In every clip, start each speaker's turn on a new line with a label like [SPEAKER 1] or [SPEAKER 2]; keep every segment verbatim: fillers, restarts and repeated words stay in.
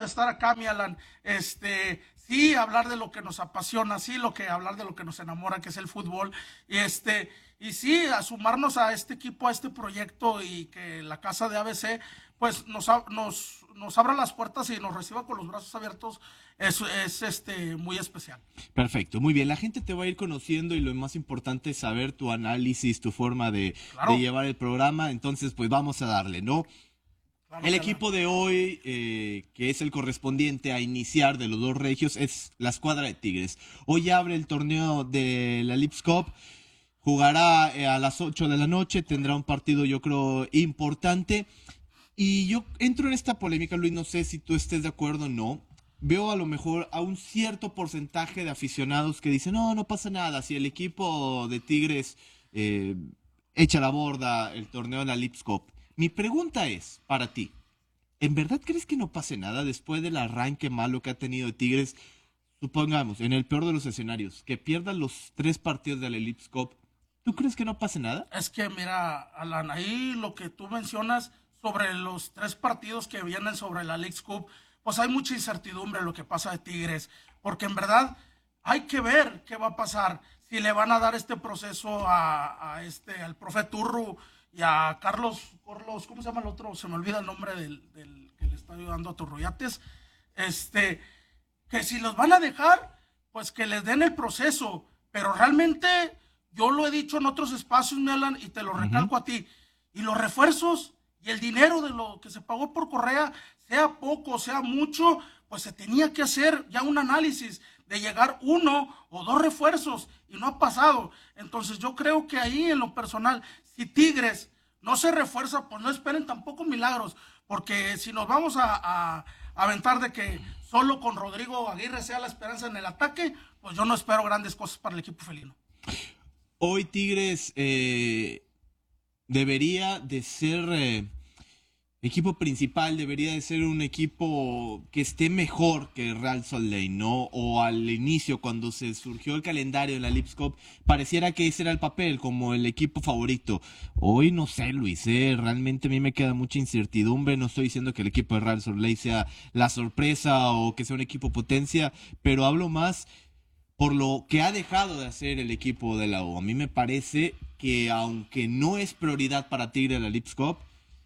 [SPEAKER 1] estar acá, mi Alan. Este, sí, hablar de lo que nos apasiona, sí, lo que hablar de lo que nos enamora, que es el fútbol. Y este, y sí, a sumarnos a este equipo, a este proyecto y que la casa de A B C, pues nos, nos, nos abra las puertas y nos reciba con los brazos abiertos, es, es este, muy especial.
[SPEAKER 2] Perfecto, muy bien. La gente te va a ir conociendo y lo más importante es saber tu análisis, tu forma de,
[SPEAKER 1] Claro,
[SPEAKER 2] de llevar el programa. Entonces, pues vamos a darle, ¿no?
[SPEAKER 1] claro,
[SPEAKER 2] El
[SPEAKER 1] mi Alan.
[SPEAKER 2] equipo de hoy, eh, que es el correspondiente a iniciar de los dos regios, es la escuadra de Tigres. Hoy abre el torneo de la Leagues Cup, jugará eh, a las ocho de la noche, tendrá un partido yo creo importante. Y yo entro en esta polémica, Luis, no sé si tú estés de acuerdo o no. Veo a lo mejor a un cierto porcentaje de aficionados que dicen, no, no pasa nada, si el equipo de Tigres eh, echa la borda el torneo de la Leagues Cup. Mi pregunta es, para ti, ¿en verdad crees que no pase nada después del arranque malo que ha tenido Tigres? Supongamos, en el peor de los escenarios, que pierdan los tres partidos de la Leagues Cup. ¿Tú crees que no pase nada?
[SPEAKER 1] Es que mira, Alan, ahí lo que tú mencionas sobre los tres partidos que vienen sobre la Leagues Cup, pues hay mucha incertidumbre en lo que pasa de Tigres, porque en verdad hay que ver qué va a pasar, si le van a dar este proceso a, a este, al profe Turru y a Carlos, Carlos, ¿cómo se llama el otro? Se me olvida el nombre del, del que le está ayudando a Turruyates, este, que si los van a dejar, pues que les den el proceso, pero realmente yo lo he dicho en otros espacios, me Alan, y te lo
[SPEAKER 2] Ujú.
[SPEAKER 1] recalco a ti, y los refuerzos y el dinero de lo que se pagó por Correa, sea poco, sea mucho, pues se tenía que hacer ya un análisis de llegar uno o dos refuerzos y no ha pasado. Entonces yo creo que ahí en lo personal, si Tigres no se refuerza, pues no esperen tampoco milagros, porque si nos vamos a, a, a aventar de que solo con Rodrigo Aguirre sea la esperanza en el ataque, pues yo no espero grandes cosas para el equipo felino.
[SPEAKER 2] Hoy Tigres eh, debería de ser eh, equipo principal, debería de ser un equipo que esté mejor que Real Salt Lake, ¿no? O al inicio, cuando se surgió el calendario en la Leagues Cup, pareciera que ese era el papel, como el equipo favorito. Hoy no sé, Luis, eh, realmente a mí me queda mucha incertidumbre. No estoy diciendo que el equipo de Real Salt Lake sea la sorpresa o que sea un equipo potencia, pero hablo más por lo que ha dejado de hacer el equipo de la U. A mí me parece que aunque no es prioridad para Tigre la Leagues Cup,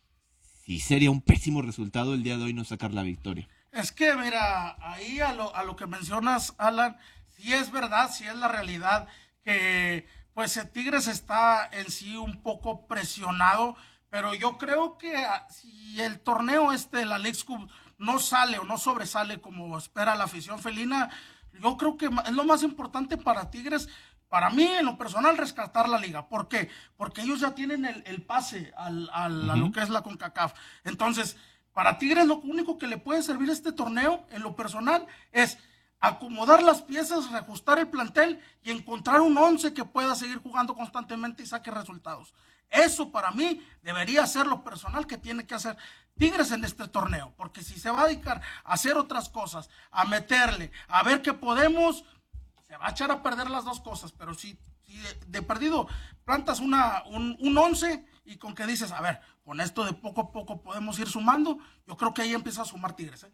[SPEAKER 2] sí sería un pésimo resultado el día de hoy no sacar la victoria.
[SPEAKER 1] Es que, mira, ahí a lo, a lo que mencionas, Alan, sí es verdad, sí es la realidad que pues el Tigres está en sí un poco presionado, pero yo creo que ah, si el torneo este, la Leagues Cup, no sale o no sobresale como espera la afición felina, yo creo que ma- es lo más importante para Tigres, para mí en lo personal, rescatar la liga. ¿Por qué? Porque ellos ya tienen el, el pase al, al- a lo
[SPEAKER 2] Ujú.
[SPEAKER 1] que es la CONCACAF. Entonces, para Tigres lo único que le puede servir este torneo, en lo personal, es acomodar las piezas, reajustar el plantel y encontrar un once que pueda seguir jugando constantemente y saque resultados. Eso para mí debería ser lo personal que tiene que hacer Tigres en este torneo, porque si se va a dedicar a hacer otras cosas, a meterle, a ver qué podemos, se va a echar a perder las dos cosas, pero si, si de, de, perdido plantas una, un, un once y con que dices, a ver, con esto de poco a poco podemos ir sumando, yo creo que ahí empieza a sumar Tigres, ¿eh?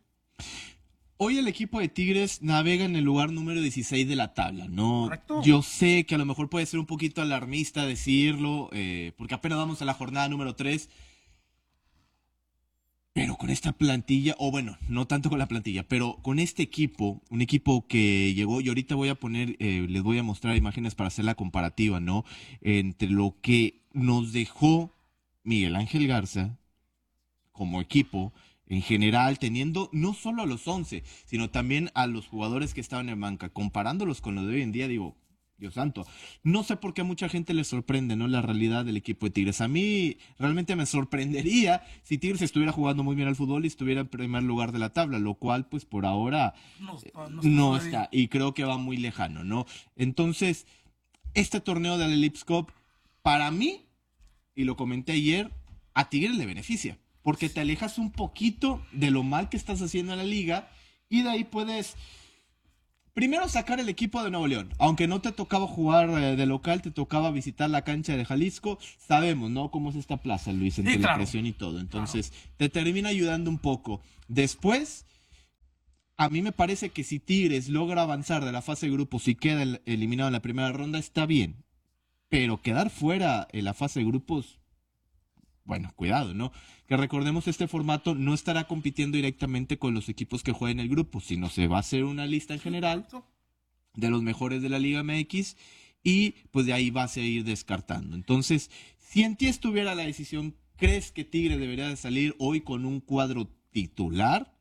[SPEAKER 2] Hoy el equipo de Tigres navega en el lugar número dieciséis de la tabla, ¿no?
[SPEAKER 1] ¿Correcto?
[SPEAKER 2] Yo sé que a lo mejor puede ser un poquito alarmista decirlo, eh, porque apenas vamos a la jornada número tres, pero con esta plantilla, o bueno, no tanto con la plantilla, pero con este equipo, un equipo que llegó, y ahorita voy a poner, eh, les voy a mostrar imágenes para hacer la comparativa, ¿no? Entre lo que nos dejó Miguel Ángel Garza como equipo en general, teniendo no solo a los once, sino también a los jugadores que estaban en banca, comparándolos con lo de hoy en día, digo, Dios santo, no sé por qué a mucha gente le sorprende, ¿no? La realidad del equipo de Tigres. A mí realmente me sorprendería si Tigres estuviera jugando muy bien al fútbol y estuviera en primer lugar de la tabla, lo cual pues por ahora
[SPEAKER 1] No, está- no está
[SPEAKER 2] no
[SPEAKER 1] sucediendo.
[SPEAKER 2] está y creo que va muy lejano, ¿no? Entonces, este torneo de la Leagues Cup, para mí, y lo comenté ayer, a Tigres le beneficia, porque te alejas un poquito de lo mal que estás haciendo en la liga y de ahí puedes primero sacar el equipo de Nuevo León. Aunque no te tocaba jugar eh, de local, te tocaba visitar la cancha de Jalisco. Sabemos, ¿no? Cómo es esta plaza, Luis,
[SPEAKER 1] Sí,
[SPEAKER 2] entre la
[SPEAKER 1] claro,
[SPEAKER 2] presión y todo.
[SPEAKER 1] claro.
[SPEAKER 2] Entonces, te termina ayudando un poco. Después, a mí me parece que si Tigres logra avanzar de la fase de grupos y queda el- eliminado en la primera ronda, está bien. Pero quedar fuera en la fase de grupos, bueno, cuidado, ¿no? Que recordemos, este formato no estará compitiendo directamente con los equipos que jueguen el grupo, sino se va a hacer una lista en general de los mejores de la Liga M X y pues de ahí vas a ir descartando. Entonces, si en ti estuviera la decisión, ¿crees que Tigre debería de salir hoy con un cuadro titular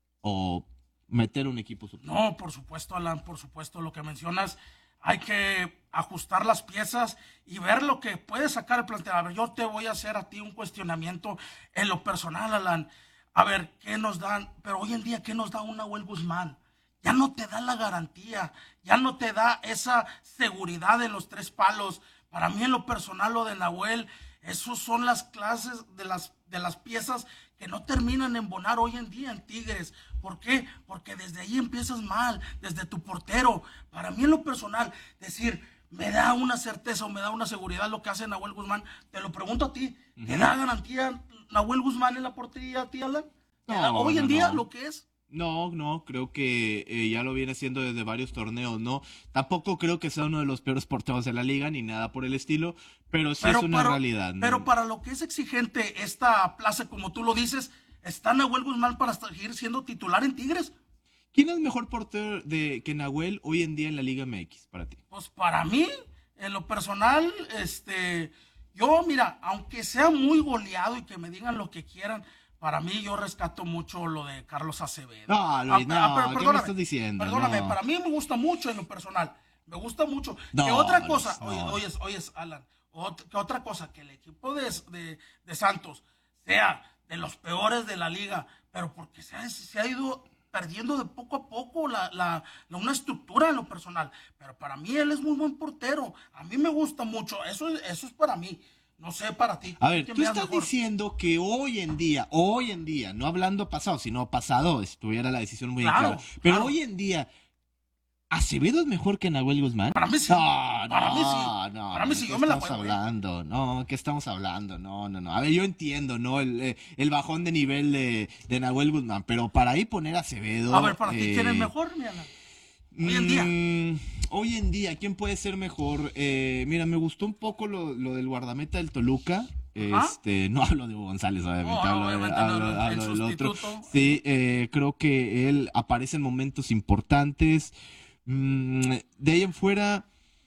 [SPEAKER 2] o meter un equipo suplente?
[SPEAKER 1] No, por supuesto, Alan, por supuesto, lo que mencionas, hay que ajustar las piezas y ver lo que puede sacar el plantel. A ver, yo te voy a hacer a ti un cuestionamiento en lo personal, Alan. A ver, ¿qué nos dan? Pero hoy en día, ¿qué nos da un Nahuel Guzmán? Ya no te da la garantía, ya no te da esa seguridad en los tres palos. Para mí, en lo personal, lo de Nahuel, esos son las clases de las, de las piezas que no terminan en embonar hoy en día en Tigres. ¿Por qué? Porque desde ahí empiezas mal, desde tu portero. Para mí, en lo personal, decir, me da una certeza o me da una seguridad lo que hace Nahuel Guzmán. Te lo pregunto a ti, ¿te
[SPEAKER 2] Ujú.
[SPEAKER 1] da garantía Nahuel Guzmán en la portería a ti, Alan? ¿Te da
[SPEAKER 2] No,
[SPEAKER 1] hoy en
[SPEAKER 2] no,
[SPEAKER 1] día
[SPEAKER 2] no.
[SPEAKER 1] lo que es?
[SPEAKER 2] No, no, creo que eh, ya lo viene haciendo desde varios torneos, ¿no? Tampoco creo que sea uno de los peores porteros de la liga, ni nada por el estilo, pero sí es una
[SPEAKER 1] para,
[SPEAKER 2] realidad, ¿no?
[SPEAKER 1] pero para lo que es exigente esta plaza, como tú lo dices, ¿está Nahuel Guzmán para seguir siendo titular en Tigres?
[SPEAKER 2] ¿Quién es mejor portero de, que Nahuel hoy en día en la Liga M X para ti?
[SPEAKER 1] Pues para mí, en lo personal, este, yo, mira, aunque sea muy goleado y que me digan lo que quieran, para mí yo rescato mucho lo de Carlos Acevedo.
[SPEAKER 2] No, Luis,
[SPEAKER 1] Ah, ah,
[SPEAKER 2] no,
[SPEAKER 1] pero
[SPEAKER 2] ¿qué me estás diciendo?
[SPEAKER 1] Perdóname,
[SPEAKER 2] No.
[SPEAKER 1] para mí me gusta mucho en lo personal. Me gusta mucho.
[SPEAKER 2] No,
[SPEAKER 1] que otra
[SPEAKER 2] Luis,
[SPEAKER 1] cosa,
[SPEAKER 2] no.
[SPEAKER 1] oye, oyes, oyes, Alan, ot- que otra cosa, que el equipo de, de, de Santos sea de los peores de la liga, pero porque se ha, se ha ido perdiendo de poco a poco la, la, la- una estructura en lo personal. Pero para mí él es muy buen portero. A mí me gusta mucho. Eso, es- eso es para mí. No sé para ti.
[SPEAKER 2] A ver,
[SPEAKER 1] ¿quién
[SPEAKER 2] tú
[SPEAKER 1] veas
[SPEAKER 2] estás
[SPEAKER 1] mejor?
[SPEAKER 2] diciendo que hoy en día, hoy en día, no hablando pasado, sino pasado, estuviera la decisión muy
[SPEAKER 1] Claro,
[SPEAKER 2] clara. Pero
[SPEAKER 1] claro.
[SPEAKER 2] hoy en día, ¿Acevedo es mejor que Nahuel Guzmán?
[SPEAKER 1] Para mí sí.
[SPEAKER 2] No,
[SPEAKER 1] Para
[SPEAKER 2] no,
[SPEAKER 1] mí sí.
[SPEAKER 2] no.
[SPEAKER 1] Para mí
[SPEAKER 2] ¿de
[SPEAKER 1] sí,
[SPEAKER 2] qué
[SPEAKER 1] yo me la
[SPEAKER 2] estamos
[SPEAKER 1] juego, ¿eh?
[SPEAKER 2] hablando? No, ¿qué estamos hablando? No, no, no. A ver, yo entiendo, ¿no? El, eh, el bajón de nivel de, de Nahuel Guzmán, pero para ahí poner a Acevedo...
[SPEAKER 1] A ver, para ti, ¿quién es
[SPEAKER 2] eh,
[SPEAKER 1] mejor, mi Alan? Hoy en día.
[SPEAKER 2] Mm, hoy en día, ¿quién puede ser mejor? Eh, mira, me gustó un poco lo, lo del guardameta del Toluca.
[SPEAKER 1] Ajá.
[SPEAKER 2] Este, no hablo de Hugo González, obviamente,
[SPEAKER 1] No, no,
[SPEAKER 2] hablo, de-
[SPEAKER 1] obviamente no,
[SPEAKER 2] hablo-
[SPEAKER 1] no, el
[SPEAKER 2] hablo del otro.
[SPEAKER 1] sustituto.
[SPEAKER 2] Sí, eh, creo que él aparece en momentos importantes. Mm, de ahí en fuera,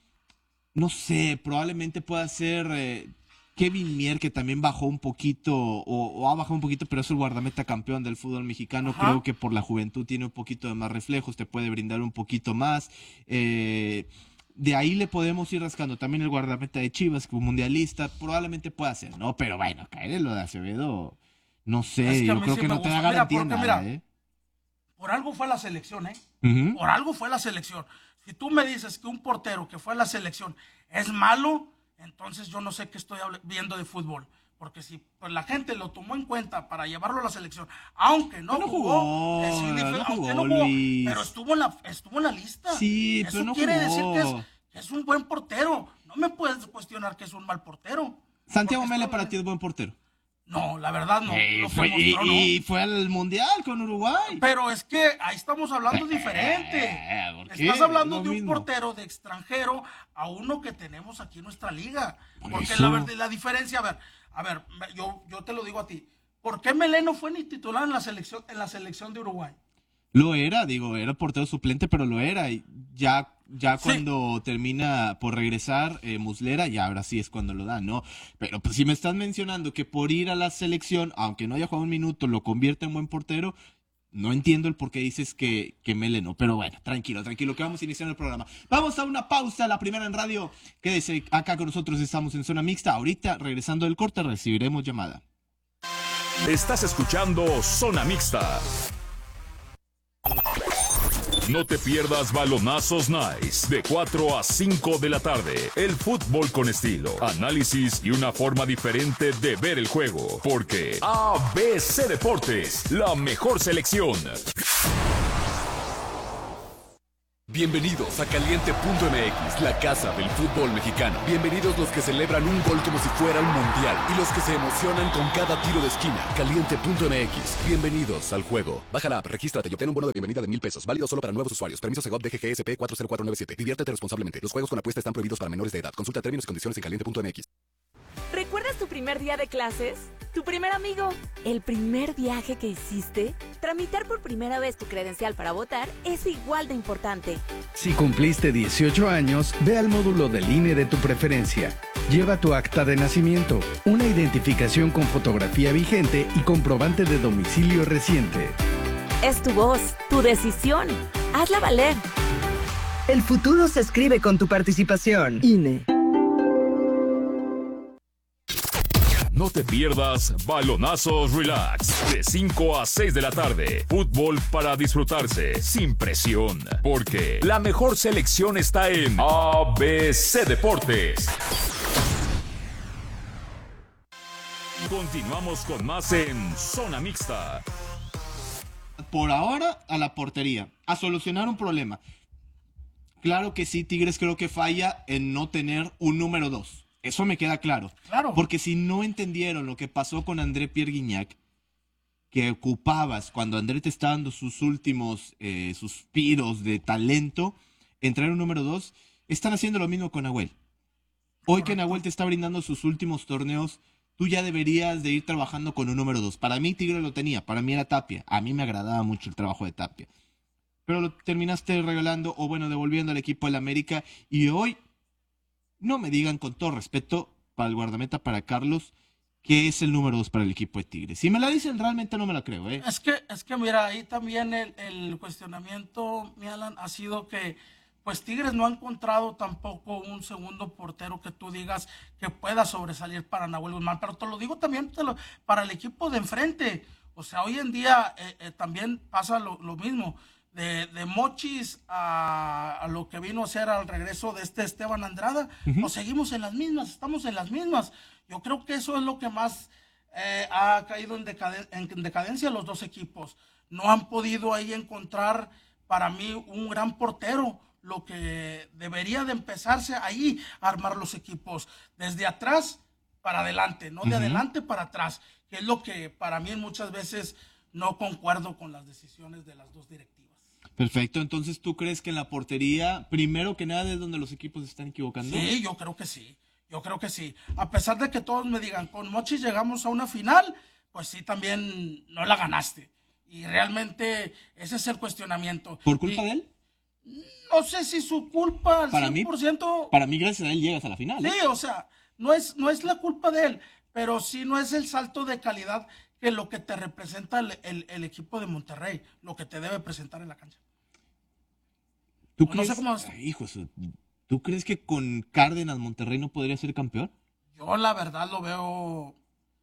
[SPEAKER 2] no sé, probablemente pueda ser eh, Kevin Mier, que también bajó un poquito, o, o ha bajado un poquito, pero es el guardameta campeón del fútbol mexicano.
[SPEAKER 1] Ajá.
[SPEAKER 2] Creo que por la juventud tiene un poquito de más reflejos, te puede brindar un poquito más. Eh, de ahí le podemos ir rascando. También el guardameta de Chivas, como mundialista, probablemente pueda ser, ¿no? Pero bueno, caer en lo de Acevedo, no sé,
[SPEAKER 1] Es que a
[SPEAKER 2] yo
[SPEAKER 1] mí
[SPEAKER 2] creo
[SPEAKER 1] sí
[SPEAKER 2] que
[SPEAKER 1] me
[SPEAKER 2] no te da
[SPEAKER 1] gusta. Mira,
[SPEAKER 2] garantía
[SPEAKER 1] porque
[SPEAKER 2] nada,
[SPEAKER 1] mira,
[SPEAKER 2] ¿eh?
[SPEAKER 1] Por algo fue a la selección, ¿eh?
[SPEAKER 2] Ujú.
[SPEAKER 1] Por algo fue a la selección. Si tú me dices que un portero que fue a la selección es malo, entonces yo no sé qué estoy habl- viendo de fútbol. Porque si pues, la gente lo tomó en cuenta para llevarlo a la selección, aunque no,
[SPEAKER 2] No
[SPEAKER 1] jugó,
[SPEAKER 2] jugó,
[SPEAKER 1] es indife-
[SPEAKER 2] no
[SPEAKER 1] aunque
[SPEAKER 2] jugó,
[SPEAKER 1] no jugó,
[SPEAKER 2] Luis.
[SPEAKER 1] pero estuvo en la, estuvo en la lista.
[SPEAKER 2] Sí,
[SPEAKER 1] Eso
[SPEAKER 2] pero no
[SPEAKER 1] quiere decir
[SPEAKER 2] jugó.
[SPEAKER 1] que es, que es un buen portero. No me puedes cuestionar que es un mal portero.
[SPEAKER 2] Santiago
[SPEAKER 1] Porque
[SPEAKER 2] Mele
[SPEAKER 1] estuvo-
[SPEAKER 2] para ti es buen portero.
[SPEAKER 1] No, la verdad no.
[SPEAKER 2] Eh,
[SPEAKER 1] Lo que
[SPEAKER 2] fue- y,
[SPEAKER 1] mostró, no.
[SPEAKER 2] y fue al mundial con Uruguay.
[SPEAKER 1] Pero es que ahí estamos hablando diferente.
[SPEAKER 2] Eh, ¿por qué?
[SPEAKER 1] Estás hablando
[SPEAKER 2] Lo
[SPEAKER 1] de un
[SPEAKER 2] mismo.
[SPEAKER 1] portero de extranjero a uno que tenemos aquí en nuestra liga.
[SPEAKER 2] Por
[SPEAKER 1] Porque
[SPEAKER 2] eso.
[SPEAKER 1] la, verdad- la diferencia, a ver, a ver, me- yo, yo te lo digo a ti. ¿Por qué Melé no fue ni titular en la selección, en la selección de Uruguay?
[SPEAKER 2] Lo era, digo, era portero suplente, pero lo era. Y ya, ya
[SPEAKER 1] Sí.
[SPEAKER 2] cuando termina por regresar eh, Muslera, ya ahora sí es cuando lo da, ¿no? Pero pues si me estás mencionando que por ir a la selección, aunque no haya jugado un minuto, lo convierte en buen portero, no entiendo el por qué dices que, que Mele no. Pero bueno, tranquilo, tranquilo, que vamos iniciando el programa. Vamos a una pausa, la primera en radio. Quédese acá con nosotros, estamos en Zona Mixta. Ahorita, regresando del corte, recibiremos llamada.
[SPEAKER 3] Estás escuchando Zona Mixta. No te pierdas Balonazos Nice de cuatro a cinco de la tarde. El fútbol con estilo, análisis y una forma diferente de ver el juego. Porque A B C Deportes, la mejor selección.
[SPEAKER 4] Bienvenidos a Caliente punto M X, la casa del fútbol mexicano. Bienvenidos los que celebran un gol como si fuera un mundial y los que se emocionan con cada tiro de esquina. Caliente punto M X, bienvenidos al juego. Baja la app, regístrate y obtén un bono de bienvenida de mil pesos, válido solo para nuevos usuarios. Permiso Segov D G G S P cuatro cero cuatro nueve siete. Diviértete responsablemente. Los juegos con apuesta están prohibidos para menores de edad. Consulta términos y condiciones en caliente punto M X.
[SPEAKER 5] ¿Recuerdas tu primer día de clases? ¿Tu primer amigo? ¿El primer viaje que hiciste? Tramitar por primera vez tu credencial para votar es igual de importante.
[SPEAKER 6] Si cumpliste dieciocho años, ve al módulo del I N E de tu preferencia. Lleva tu acta de nacimiento, una identificación con fotografía vigente y comprobante de domicilio reciente.
[SPEAKER 5] Es tu voz, tu decisión. Hazla valer.
[SPEAKER 7] El futuro se escribe con tu participación. I N E.
[SPEAKER 3] No te pierdas Balonazos Relax de cinco a seis de la tarde. Fútbol para disfrutarse sin presión, porque la mejor selección está en A B C Deportes. Continuamos con más en Zona Mixta.
[SPEAKER 2] Por ahora, a la portería, a solucionar un problema. Claro que sí, Tigres creo que falla en no tener un número dos. Eso me queda claro.
[SPEAKER 1] Claro.
[SPEAKER 2] Porque si no entendieron lo que pasó con André Pierre Gignac, que ocupabas cuando André te está dando sus últimos eh, suspiros de talento, entrar un número dos, están haciendo lo mismo con Nahuel. Hoy Correcto. Que Nahuel te está brindando sus últimos torneos, tú ya deberías de ir trabajando con un número dos. Para mí Tigre lo tenía, para mí era Tapia. A mí me agradaba mucho el trabajo de Tapia. Pero lo terminaste regalando, o bueno, devolviendo al equipo del América, y hoy no me digan, con todo respeto para el guardameta, para Carlos, que es el número dos para el equipo de Tigres. Si me la dicen, realmente no me la creo, ¿eh?
[SPEAKER 1] Es que, es que mira, ahí también el, el cuestionamiento, mi Alan, ha sido que pues Tigres no ha encontrado tampoco un segundo portero que tú digas que pueda sobresalir para Nahuel Guzmán. Pero te lo digo también te lo, para el equipo de enfrente. O sea, hoy en día eh, eh, también pasa lo, lo mismo. De, de Mochis a, a lo que vino a ser al regreso de este Esteban Andrada, uh-huh. Pues seguimos en las mismas, estamos en las mismas. Yo creo que eso es lo que más eh, ha caído en, decaden- en decadencia los dos equipos. No han podido ahí encontrar, para mí, un gran portero, lo que debería de empezarse ahí a armar los equipos, desde atrás para adelante, no de uh-huh. adelante para atrás, que es lo que para mí muchas veces no concuerdo con las decisiones de las dos directivas.
[SPEAKER 2] Perfecto, entonces ¿tú crees que en la portería, primero que nada, es donde los equipos se están equivocando?
[SPEAKER 1] Sí, yo creo que sí, yo creo que sí. A pesar de que todos me digan, con Mochis llegamos a una final, pues sí, también no la ganaste. Y realmente ese es el cuestionamiento.
[SPEAKER 2] ¿Por culpa
[SPEAKER 1] y,
[SPEAKER 2] de él?
[SPEAKER 1] No sé si su culpa al
[SPEAKER 2] para
[SPEAKER 1] cien por ciento.
[SPEAKER 2] Mí, para mí, gracias a él llegas a la final. ¿eh?
[SPEAKER 1] Sí, o sea, no es, no es la culpa de él, pero sí no es el salto de calidad que lo que te representa el, el, el equipo de Monterrey, lo que te debe presentar en la cancha.
[SPEAKER 2] ¿Tú
[SPEAKER 1] no
[SPEAKER 2] crees,
[SPEAKER 1] sé cómo...
[SPEAKER 2] Ay, hijo, ¿tú crees que con Cárdenas Monterrey no podría ser campeón?
[SPEAKER 1] Yo la verdad lo veo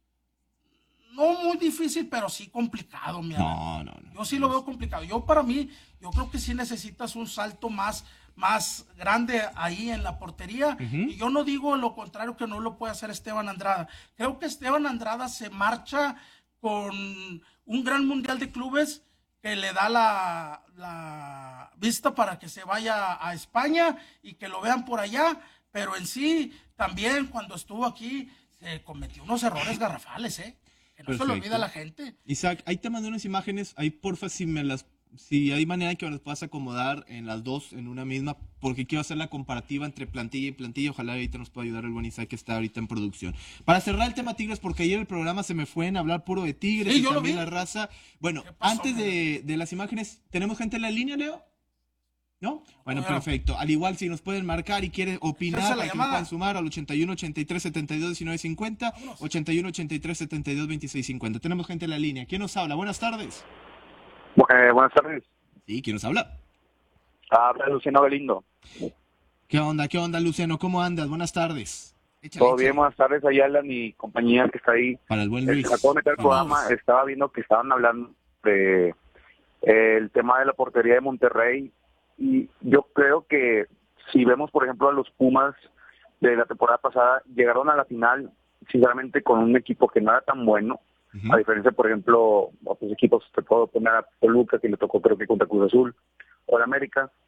[SPEAKER 1] no muy difícil, pero sí complicado, mi
[SPEAKER 2] no, no, no.
[SPEAKER 1] Yo sí lo veo complicado. Yo para mí, yo creo que sí necesitas un salto más, más grande ahí en la portería. Uh-huh. Y yo no digo lo contrario, que no lo puede hacer Esteban Andrada. Creo que Esteban Andrada se marcha con un gran mundial de clubes que le da la, la vista para que se vaya a España y que lo vean por allá, pero en sí también cuando estuvo aquí se cometió unos errores garrafales, ¿eh? Que no Perfecto. Se lo olvida a la gente.
[SPEAKER 2] Isaac, ahí te mandé unas imágenes, ahí porfa si me las, si hay manera que me las puedas acomodar en las dos, en una misma, porque quiero hacer la comparativa entre plantilla y plantilla. Ojalá ahorita nos pueda ayudar el buen Isaac que está ahorita en producción. Para cerrar el tema Tigres, porque ayer el programa se me fue en hablar puro de Tigres
[SPEAKER 1] sí,
[SPEAKER 2] y
[SPEAKER 1] yo
[SPEAKER 2] también
[SPEAKER 1] lo vi.
[SPEAKER 2] la raza. Bueno,
[SPEAKER 1] pasó,
[SPEAKER 2] antes de, de las imágenes, ¿tenemos gente en la línea, Leo? ¿No? Bueno,
[SPEAKER 1] bueno,
[SPEAKER 2] perfecto. Al igual, si nos pueden marcar y quieren opinar, para que nos puedan sumar al ochenta y uno, ochenta y tres, setenta y dos, diecinueve, cincuenta, ochenta y uno, ochenta y tres, setenta y dos, veintiséis, cincuenta. Tenemos gente en la línea. ¿Quién nos habla? Buenas tardes.
[SPEAKER 8] Eh, buenas tardes.
[SPEAKER 2] Sí, ¿quién nos habla?
[SPEAKER 8] Habla Luciano Galindo.
[SPEAKER 2] ¿Qué onda? ¿Qué onda, Luciano? ¿Cómo andas? Buenas tardes.
[SPEAKER 8] Échale, Todo échale. bien, buenas tardes. Ahí habla mi compañía que está ahí.
[SPEAKER 2] Para el buen Luis.
[SPEAKER 8] Eh, acabo de meter el programa. Estaba viendo que estaban hablando de eh, el tema de la portería de Monterrey. Y yo creo que si vemos, por ejemplo, a los Pumas de la temporada pasada, llegaron a la final, sinceramente, con un equipo que no era tan bueno. Uh-huh. A diferencia, por ejemplo, otros equipos, te puedo poner a Toluca, que le tocó creo que contra Cruz Azul, o el América.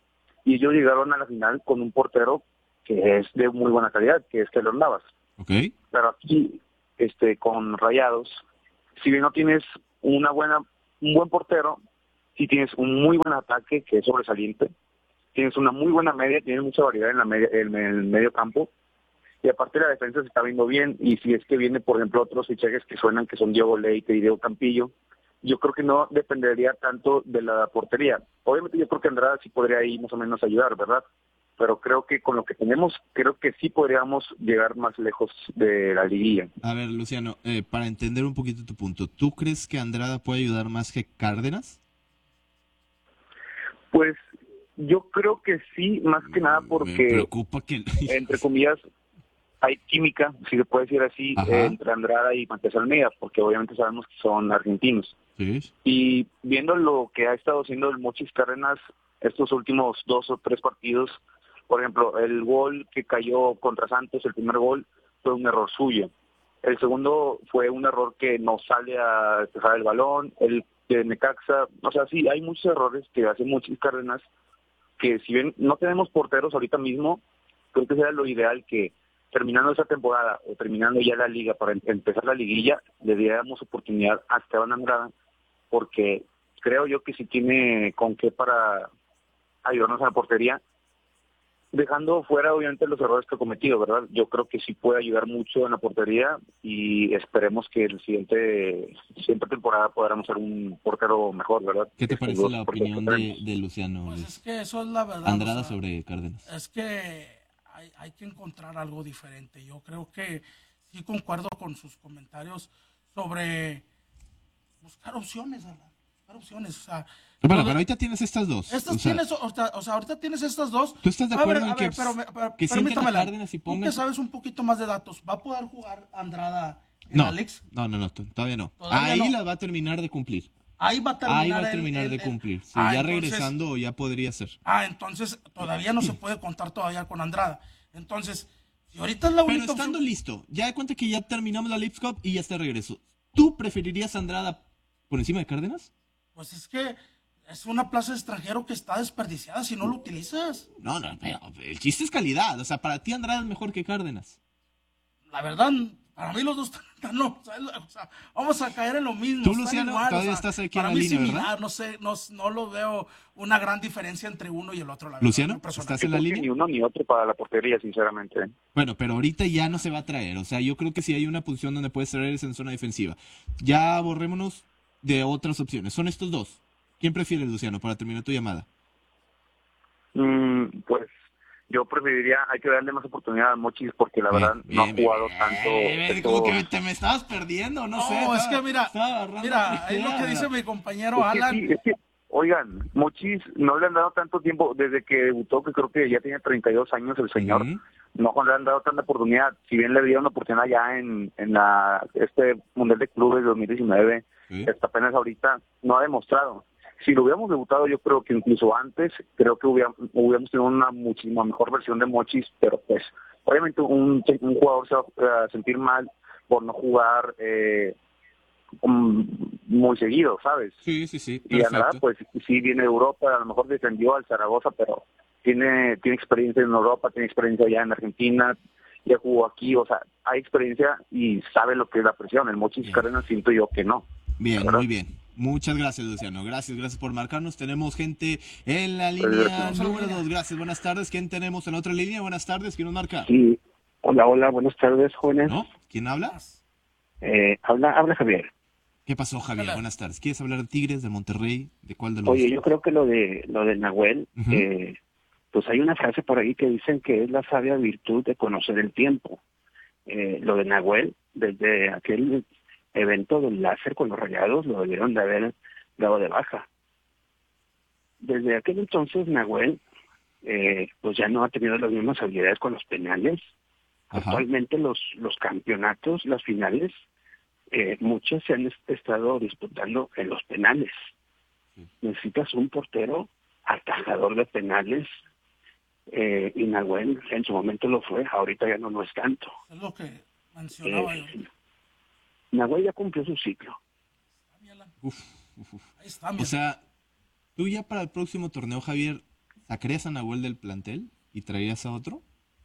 [SPEAKER 8] y ellos llegaron a la final con un portero que es de muy buena calidad, que es Keylor Navas.
[SPEAKER 2] Okay.
[SPEAKER 8] Pero aquí, este, con Rayados, si bien no tienes una buena, un buen portero, si tienes un muy buen ataque que es sobresaliente, tienes una muy buena media, tienes mucha variedad en la media, en el medio campo, y aparte la defensa se está viendo bien, y si es que viene, por ejemplo, otros fichajes que suenan, que son Diego Leite y Diego Campillo, yo creo que no dependería tanto de la portería. Obviamente yo creo que Andrada sí podría ahí más o menos ayudar, ¿verdad? Pero creo que con lo que tenemos, creo que sí podríamos llegar más lejos de la liguilla.
[SPEAKER 2] A ver, Luciano, eh, para entender un poquito tu punto, ¿tú crees que Andrada puede ayudar más que Cárdenas?
[SPEAKER 8] Pues yo creo que sí, más que nada porque,
[SPEAKER 2] Me preocupa que...
[SPEAKER 8] entre comillas, hay química, si se puede decir así, eh, entre Andrada y Matías Almeida, porque obviamente sabemos que son argentinos.
[SPEAKER 2] Sí.
[SPEAKER 8] Y viendo lo que ha estado haciendo el Mochis Cárdenas estos últimos dos o tres partidos, por ejemplo, el gol que cayó contra Santos, el primer gol, fue un error suyo. El segundo fue un error que no sale a despejar el balón, el de Necaxa, o sea, sí, hay muchos errores que hace Mochis Cárdenas, que si bien no tenemos porteros ahorita mismo, creo que sería lo ideal que terminando esa temporada o terminando ya la liga para em- empezar la liguilla, le diéramos oportunidad a Esteban Andrada, porque creo yo que sí tiene con qué para ayudarnos a la portería, dejando fuera obviamente los errores que ha cometido, ¿verdad? Yo creo que sí puede ayudar mucho en la portería y esperemos que el siguiente siguiente temporada podamos ser un portero mejor, ¿verdad?
[SPEAKER 2] ¿Qué te
[SPEAKER 8] Estos
[SPEAKER 2] parece
[SPEAKER 8] dos
[SPEAKER 2] la
[SPEAKER 8] porteros
[SPEAKER 2] opinión
[SPEAKER 8] que
[SPEAKER 2] de,
[SPEAKER 8] tenemos.
[SPEAKER 2] de Luciano?
[SPEAKER 1] Pues
[SPEAKER 2] Luis?
[SPEAKER 1] es que eso es la verdad.
[SPEAKER 2] Andrada
[SPEAKER 1] o sea,
[SPEAKER 2] sobre Cárdenas.
[SPEAKER 1] Es que hay, hay que encontrar algo diferente. Yo creo que sí concuerdo con sus comentarios sobre buscar opciones, Alan, buscar opciones. O sea,
[SPEAKER 2] Bueno,
[SPEAKER 1] todo-
[SPEAKER 2] pero ahorita tienes estas dos.
[SPEAKER 1] Estas
[SPEAKER 2] o sea,
[SPEAKER 1] tienes, o sea, o sea, ahorita tienes estas dos.
[SPEAKER 2] ¿Tú estás de
[SPEAKER 1] A
[SPEAKER 2] acuerdo
[SPEAKER 1] ver,
[SPEAKER 2] en
[SPEAKER 1] a
[SPEAKER 2] que,
[SPEAKER 1] ver, pero me- pero
[SPEAKER 2] que sienten a
[SPEAKER 1] permítame, Alan,
[SPEAKER 2] Cárdenas y
[SPEAKER 1] tú
[SPEAKER 2] pongan...
[SPEAKER 1] que sabes un poquito más de datos, ¿va a poder jugar Andrada en
[SPEAKER 2] No,
[SPEAKER 1] Alex?
[SPEAKER 2] no, no, no, t- todavía no.
[SPEAKER 1] Todavía
[SPEAKER 2] Ahí
[SPEAKER 1] no.
[SPEAKER 2] la va a terminar de cumplir.
[SPEAKER 1] Ahí va a terminar.
[SPEAKER 2] Ahí va a
[SPEAKER 1] el-
[SPEAKER 2] terminar
[SPEAKER 1] el-
[SPEAKER 2] de
[SPEAKER 1] el-
[SPEAKER 2] cumplir. Sí,
[SPEAKER 1] Ah,
[SPEAKER 2] ya
[SPEAKER 1] entonces-
[SPEAKER 2] regresando ya podría ser.
[SPEAKER 1] Ah, entonces todavía no se puede contar todavía con Andrada. Entonces, si ahorita es la
[SPEAKER 2] Pero
[SPEAKER 1] única
[SPEAKER 2] estando
[SPEAKER 1] opción-
[SPEAKER 2] listo, ya de cuenta que ya terminamos la Leagues Cup y ya está de regreso. ¿Tú preferirías a Andrada por encima de Cárdenas?
[SPEAKER 1] Pues es que es una plaza de extranjero que está desperdiciada si no lo utilizas.
[SPEAKER 2] No, no, pero el chiste es calidad. O sea, para ti Andrada es mejor que Cárdenas.
[SPEAKER 1] La verdad, para mí los dos están, no, o sea, o sea, vamos a caer en lo mismo.
[SPEAKER 2] Tú,
[SPEAKER 1] están
[SPEAKER 2] Luciano,
[SPEAKER 1] igual,
[SPEAKER 2] todavía
[SPEAKER 1] o sea,
[SPEAKER 2] estás aquí en
[SPEAKER 1] para
[SPEAKER 2] la
[SPEAKER 1] mí
[SPEAKER 2] línea,
[SPEAKER 1] similar,
[SPEAKER 2] ¿verdad?
[SPEAKER 1] No sé, no, no lo veo una gran diferencia entre uno y el otro, la verdad.
[SPEAKER 2] Luciano,
[SPEAKER 1] en lo personal.
[SPEAKER 2] ¿estás
[SPEAKER 8] Yo
[SPEAKER 2] en la
[SPEAKER 8] creo que
[SPEAKER 2] línea?
[SPEAKER 8] ni uno ni otro para la portería, sinceramente.
[SPEAKER 2] Bueno, pero ahorita ya no se va a traer. O sea, yo creo que si hay una posición donde puedes traer es en zona defensiva. Ya borrémonos de otras opciones. Son estos dos. ¿Quién prefieres, Luciano, para terminar tu llamada?
[SPEAKER 8] Mm, pues yo preferiría, hay que darle más oportunidad a Mochis porque la
[SPEAKER 2] Bien,
[SPEAKER 8] verdad no
[SPEAKER 2] bien,
[SPEAKER 8] ha
[SPEAKER 2] bien,
[SPEAKER 8] jugado
[SPEAKER 2] bien.
[SPEAKER 8] tanto.
[SPEAKER 2] Eh,
[SPEAKER 8] estos-
[SPEAKER 2] Como que te me estabas perdiendo, no,
[SPEAKER 1] No,
[SPEAKER 2] sé.
[SPEAKER 1] es
[SPEAKER 2] estaba-
[SPEAKER 1] que mira,
[SPEAKER 2] estaba agarrando
[SPEAKER 1] mira, es lo que
[SPEAKER 2] flojera.
[SPEAKER 1] dice mi compañero
[SPEAKER 8] Es que
[SPEAKER 1] Alan.
[SPEAKER 8] sí, es que, oigan, Mochis no le han dado tanto tiempo desde que debutó, que creo que ya tiene treinta y dos años el señor.
[SPEAKER 2] Ujú.
[SPEAKER 8] No le han dado tanta oportunidad. Si bien le dieron oportunidad ya en, en la este Mundial de Clubes dos mil diecinueve,
[SPEAKER 2] Sí.
[SPEAKER 8] hasta apenas ahorita no ha demostrado. Si lo hubiéramos debutado, yo creo que incluso antes, creo que hubiéramos, hubiéramos tenido una muchísima mejor versión de Mochis, pero pues, obviamente un, un jugador se va a sentir mal por no jugar eh, um, muy seguido, ¿sabes?
[SPEAKER 2] Sí, sí, sí.
[SPEAKER 8] Y Andrada,
[SPEAKER 2] Perfecto.
[SPEAKER 8] pues sí viene de Europa, a lo mejor defendió al Zaragoza, pero tiene tiene experiencia en Europa, tiene experiencia allá en Argentina, ya jugó aquí, o sea, hay experiencia y sabe lo que es la presión. El Mochis
[SPEAKER 2] Bien.
[SPEAKER 8] Cárdenas siento yo que no.
[SPEAKER 2] Bien,
[SPEAKER 8] ¿verdad?
[SPEAKER 2] muy bien. Muchas gracias, Luciano. Gracias, gracias por marcarnos. Tenemos gente en la
[SPEAKER 8] Gracias.
[SPEAKER 2] línea número dos. Gracias, buenas tardes. ¿Quién tenemos en otra línea? Buenas tardes. ¿Quién nos marca?
[SPEAKER 9] Sí. Hola, hola, buenas tardes, jóvenes.
[SPEAKER 2] ¿No? ¿Quién habla?
[SPEAKER 9] Eh, habla, habla Javier.
[SPEAKER 2] ¿Qué pasó, Javier?
[SPEAKER 1] Hola.
[SPEAKER 2] Buenas tardes. ¿Quieres hablar de Tigres, de Monterrey? ¿De cuál de los
[SPEAKER 9] Oye,
[SPEAKER 2] dos?
[SPEAKER 9] yo creo que lo de lo de Nahuel,
[SPEAKER 2] Ujú.
[SPEAKER 9] eh, pues hay una frase por ahí que dicen que es la sabia virtud de conocer el tiempo. Eh, lo de Nahuel, desde aquel evento del láser con los Rayados, lo debieron de haber dado de baja. Desde aquel entonces, Nahuel, eh, pues ya no ha tenido las mismas habilidades con los penales.
[SPEAKER 2] Ajá.
[SPEAKER 9] Actualmente los, los campeonatos, las finales, eh, muchas se han est- estado disputando en los penales. Necesitas un portero atajador de penales, eh, y Nahuel en su momento lo fue, ahorita ya no lo es tanto.
[SPEAKER 1] Es lo que mencionaba
[SPEAKER 9] Eh,
[SPEAKER 1] yo.
[SPEAKER 9] Nahuel ya cumplió su ciclo.
[SPEAKER 2] Uf, uf, uf.
[SPEAKER 1] Ahí está, mi
[SPEAKER 2] O sea, tú ya para el próximo torneo, Javier, ¿Sacarías a Nahuel del plantel y traerías a otro?